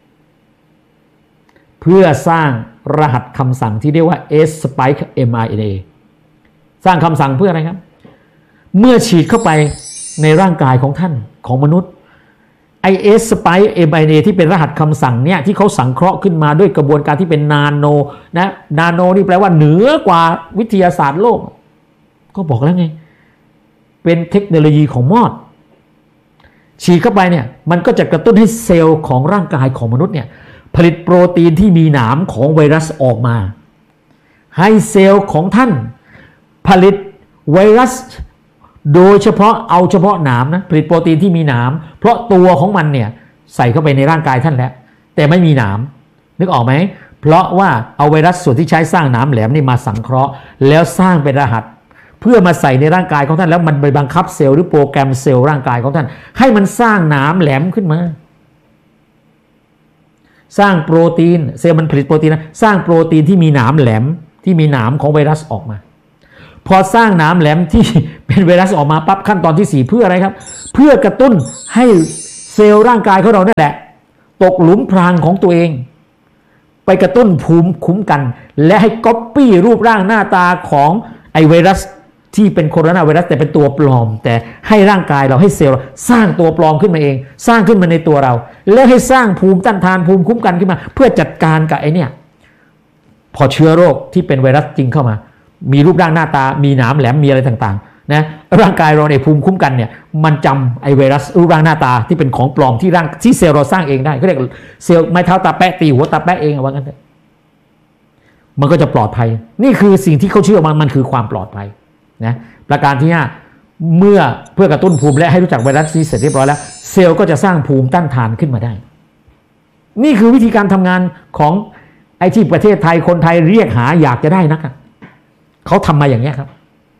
เพื่อสร้างรหัสคำสั่งที่เรียกว่า S spike เอ็ม อาร์ เอ็น เอ สร้างคำสั่งเพื่ออะไรครับเมื่อฉีดเข้าไปในร่างกายของท่านของมนุษย์ไอ S spike เอ็ม อาร์ เอ็น เอ ที่เป็นรหัสคำสั่งเนี่ยที่เขาสังเคราะห์ขึ้นมาด้วยกระบวนการที่เป็นนาโนนะนาโนนี่แปลว่าเหนือกว่าวิทยาศาสตร์โลกก็บอกแล้วไงเป็นเทคโนโลยีของมอดฉีดเข้าไปเนี่ยมันก็จะกระตุ้นให้เซลล์ของร่างกายของมนุษย์เนี่ยผลิตโปรตีนที่มีหนามของไวรัสออกมาให้เซลล์ของท่านผลิตไวรัสโดยเฉพาะเอาเฉพาะหนามนะผลิตโปรตีนที่มีหนามเพราะตัวของมันเนี่ยใส่เข้าไปในร่างกายท่านแล้วแต่ไม่มีหนามนึกออกไหมเพราะว่าเอาไวรัสส่วนที่ใช้สร้างหนามแหลมนี่มาสังเคราะห์แล้วสร้างเป็นรหัสเพื่อมาใส่ในร่างกายของท่านแล้วมันไปบังคับเซลล์หรือโปรแกรมเซลล์ร่างกายของท่านให้มันสร้างหนามแหลมขึ้นมาสร้างโปรตีนเซลล์มันผลิตโปรตีนนะสร้างโปรตีนที่มีหนามแหลมที่มีหนามของไวรัสออกมาพอสร้างหนามแหลมที่เป็นไวรัสออกมาปั๊บขั้นตอนที่สี่เพื่ออะไรครับเพื่อกระตุ้นให้เซลล์ร่างกายของเรานั่นแหละตกหลุมพรางของตัวเองไปกระตุ้นภูมิคุ้มกันและให้ก๊อปปี้รูปร่างหน้าตาของไอไวรัสที่เป็นโคโรนาไวรัสแต่เป็นตัวปลอมแต่ให้ร่างกายเราให้เซลล์สร้างตัวปลอมขึ้นมาเองสร้างขึ้นมาในตัวเราแล้วให้สร้างภูมิต้านทานภูมิคุ้มกันขึ้นมาเพื่อจัดการกับไอเนี่ยพอเชื้อโรคที่เป็นไวรัสจริงเข้ามามีรูปร่างหน้าตามีหนามแหลมมีอะไรต่างๆนะร่างกายเราในภูมิคุ้มกันเนี่ยมันจำไอไวรัสรูปร่างหน้าตาที่เป็นของปลอมที่ร่างที่เซลล์เราสร้างเองได้เขาเรียกเซลล์ไม้เท้าตาแปะตีหัวตาแปะเองว่างั้นเถอะมันก็จะปลอดภัยนี่คือสิ่งที่เขาเชื่อมันมันคือความปลอดภัยนะประการที่ห้าเมื่อเพื่อกระตุ้นภูมิและให้รู้จักไวรัสนี้เสร็จเรียบร้อยแล้วเซลล์ก็จะสร้างภูมิต้านทานขึ้นมาได้นี่คือวิธีการทำงานของไอที่ประเทศไทยคนไทยเรียกหาอยากจะได้นักเขาทำมาอย่างนี้ครับ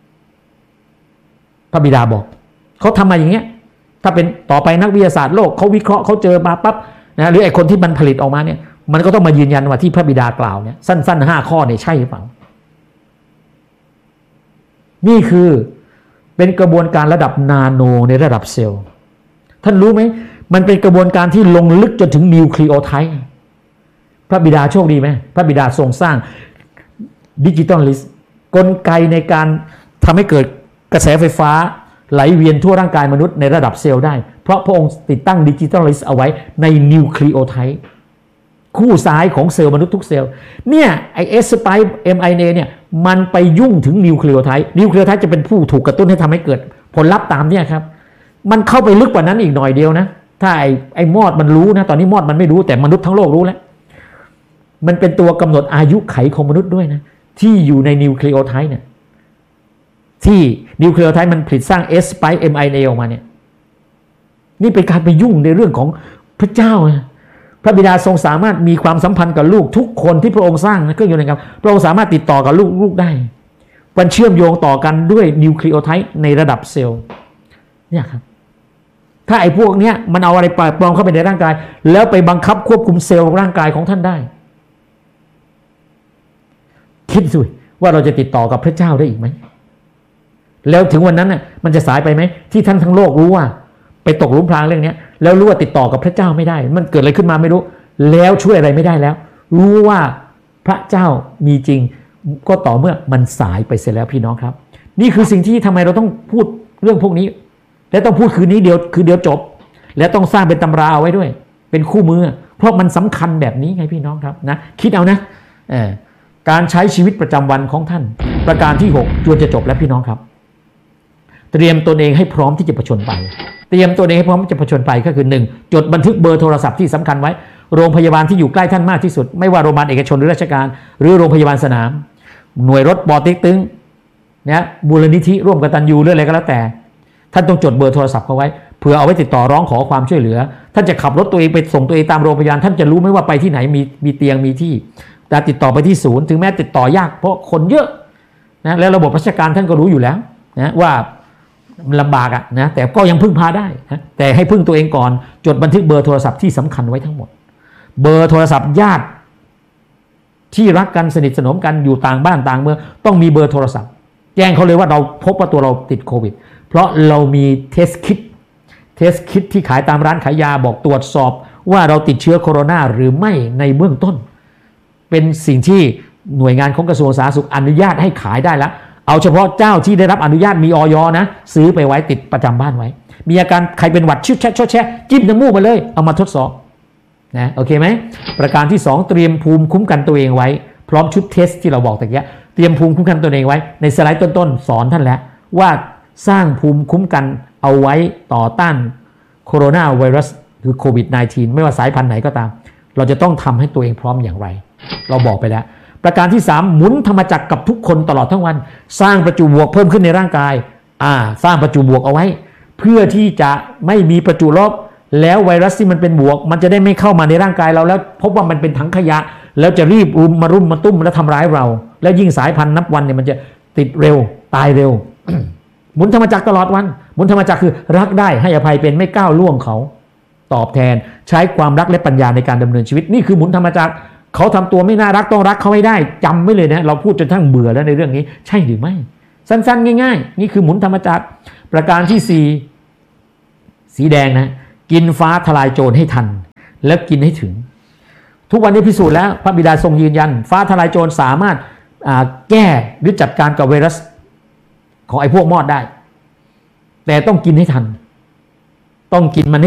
พระบิดาบอกเขาทำมาอย่างเงี้ยถ้าเป็นต่อไปนักวิทยาศาสตร์โลกเขาวิเคราะห์เขาเจอมาปั๊บนะหรือไอคนที่มันผลิตออกมาเนี่ยมันก็ต้องมายืนยันว่าที่พระบิดากล่าวเนี่ยสั้นๆห้าข้อเนี่ยใช่หรือเปล่านี่คือเป็นกระบวนการระดับนาโนในระดับเซลล์ท่านรู้ไหมมันเป็นกระบวนการที่ลงลึกจนถึงนิวคลีโอไทด์พระบิดาโชคดีไหมพระบิดาทรงสร้างดิจิตอลลิสต์กลไกในการทำให้เกิดกระแสไฟฟ้าไหลเวียนทั่วร่างกายมนุษย์ในระดับเซลล์ได้เพราะพระองค์ติดตั้งดิจิตอลลิสต์เอาไว้ในนิวคลีโอไทด์คู่ซ้ายของเซลล์มนุษย์ทุกเซลล์เนี่ยไอเอสสไปค์เอ็มไอเอเนี่ยมันไปยุ่งถึงนิวคลีโอไทด์นิวคลีโอไทด์จะเป็นผู้ถูกกระตุ้นให้ทำให้เกิดผลลัพธ์ตามเนี่ยครับมันเข้าไปลึกกว่านั้นอีกหน่อยเดียวนะถ้าไอไอมอดมันรู้นะตอนนี้มอดมันไม่รู้แต่มนุษย์ทั้งโลกรู้แล้วมันเป็นตัวกำหนดอายุไขของมนุษย์ด้วยนะที่อยู่ในนิวคลีโอไทด์เนี่ยที่นิวคลีโอไทด์มันผลิตสร้าง S spike เอ็ม ไอ เอ ออกมาเนี่ยนี่เป็นการไปยุ่งในเรื่องของพระเจ้านะพระบิดาทรงสามารถมีความสัมพันธ์กับลูกทุกคนที่พระองค์สร้างนะเครื่องยนต์นะครับพระองค์สามารถติดต่อกับลูกลูกได้มันเชื่อมโยงต่อกันด้วยนิวคลีโอไทด์ในระดับเซลล์เนี่ยครับถ้าไอ้พวกเนี้ยมันเอาอะไรปลอมเข้าไปในร่างกายแล้วไปบังคับควบคุมเซลล์ร่างกายของท่านได้คิดดูว่าเราจะติดต่อกับพระเจ้าได้อีกไหมแล้วถึงวันนั้นน่ะมันจะสายไปไหมที่ท่านทั้งโลกรู้ว่าไปตกหลุมพรางเรื่องนี้แล้วรู้ว่าติดต่อกับพระเจ้าไม่ได้มันเกิดอะไรขึ้นมาไม่รู้แล้วช่วยอะไรไม่ได้แล้วรู้ว่าพระเจ้ามีจริงก็ต่อเมื่อมันสายไปเสร็จแล้วพี่น้องครับนี่คือสิ่งที่ทำไมเราต้องพูดเรื่องพวกนี้และต้องพูดคืนนี้เดียวคือเดียวจบและต้องสร้างเป็นตำราเอาไว้ด้วยเป็นคู่มือเพราะมันสำคัญแบบนี้ไงพี่น้องครับนะคิดเอานะเออการใช้ชีวิตประจำวันของท่านประการที่หกจวนจะจบแล้วพี่น้องครับเตรียมตนเองให้พร้อมที่จะผจญไปเตรียมตัวเองให้พร้อมที่จะผจญไปก็คือหนึ่งจดบันทึกเบอร์โทรศัพท์ที่สำคัญไว้โรงพยาบาลที่อยู่ใกล้ท่านมากที่สุดไม่ว่าโรงพยาบาลเอกชนหรือราชการหรือโรงพยาบาลสนามหน่วยรถปอติ๊กตึงนะมูลนิธิร่วมกตัญญูหรืออะไรก็แล้วแต่ท่านต้องจดเบอร์โทรศัพท์เขาไว้เผื่อเอาไว้ติดต่อร้องขอความช่วยเหลือท่านจะขับรถตัวเองไปส่งตัวเองตามโรงพยาบาลท่านจะรู้ไหมว่าไปที่ไหนมีมีเตียงมีที่แต่ติดต่อไปที่ศูนย์ถึงแม้ติดต่อยากเพราะคนเยอะนะแล้วระบบราชการท่านก็รู้อยู่แล้วนะว่ามันลำบากอะนะแต่ก็ยังพึ่งพาได้นะแต่ให้พึ่งตัวเองก่อนจดบันทึกเบอร์โทรศัพท์ที่สำคัญไว้ทั้งหมดเบอร์โทรศัพท์ญาติที่รักกันสนิทสนมกันอยู่ต่างบ้านต่างเมืองต้องมีเบอร์โทรศัพท์แจ้งเขาเลยว่าเราพบว่าตัวเราติดโควิดเพราะเรามีเทสคิทเทสคิทที่ขายตามร้านขายยาบอกตรวจสอบว่าเราติดเชื้อโคโรนาหรือไม่ในเบื้องต้นเป็นสิ่งที่หน่วยงานของกระทรวงสาธารณสุขอนุญาตให้ขายได้แล้วเอาเฉพาะเจ้าที่ได้รับอนุญาตมีอย.นะซื้อไปไว้ติดประจำบ้านไว้มีอาการใครเป็นหวัดชิดแช่ชดแช่จิ้มน้ำมูกมาเลยเอามาทดสอบนะโอเคไหมประการที่สองเตรียมภูมิคุ้มกันตัวเองไว้พร้อมชุดเทสที่เราบอกตะกี้เตรียมภูมิคุ้มกันตัวเองไว้ในสไลด์ต้นๆสอนท่านแล้วว่าสร้างภูมิคุ้มกันเอาไว้ต่อต้านโคโรนาไวรัสคือโควิด สิบเก้า ไม่ว่าสายพันธุ์ไหนก็ตามเราจะต้องทำให้ตัวเองพร้อมอย่างไรเราบอกไปแล้วประการที่สามหมุนธรรมจักรกับทุกคนตลอดทั้งวันสร้างประจุบวกเพิ่มขึ้นในร่างกายอ่าสร้างประจุบวกเอาไว้เพื่อที่จะไม่มีประจุลบแล้วไวรัสที่มันเป็นบวกมันจะได้ไม่เข้ามาในร่างกายเราแล้วพบว่ามันเป็นถังขยะแล้วจะรีบรุมมารุมมาตุ้มและทำร้ายเราแล้วยิ่งสายพันธุ์นับวันเนี่ยมันจะติดเร็วตายเร็ว หมุนธรรมจักรตลอดวันหมุนธรรมจักรคือรักได้ให้อภัยเป็นไม่ก้าวล่วงเขาตอบแทนใช้ความรักและปัญญาในการดำเนินชีวิตนี่คือหมุนธรรมจักรเขาทำตัวไม่น่ารักต้องรักเขาให้ได้จำไว้เลยนะเราพูดจนทั้งเบื่อแล้วในเรื่องนี้ใช่หรือไม่สั้นๆง่ายๆนี่คือหมุนธรรมจักรประการที่สี่สีแดงนะกินฟ้าทลายโจรให้ทันแล้วกินให้ถึงทุกวันนี้พิสูจน์แล้วพระบิดาทรงยืนยันฟ้าทลายโจรสามารถแก้หรือจัดการกับไวรัสของไอ้พวกมอดได้แต่ต้องกินให้ทันต้องกินมัน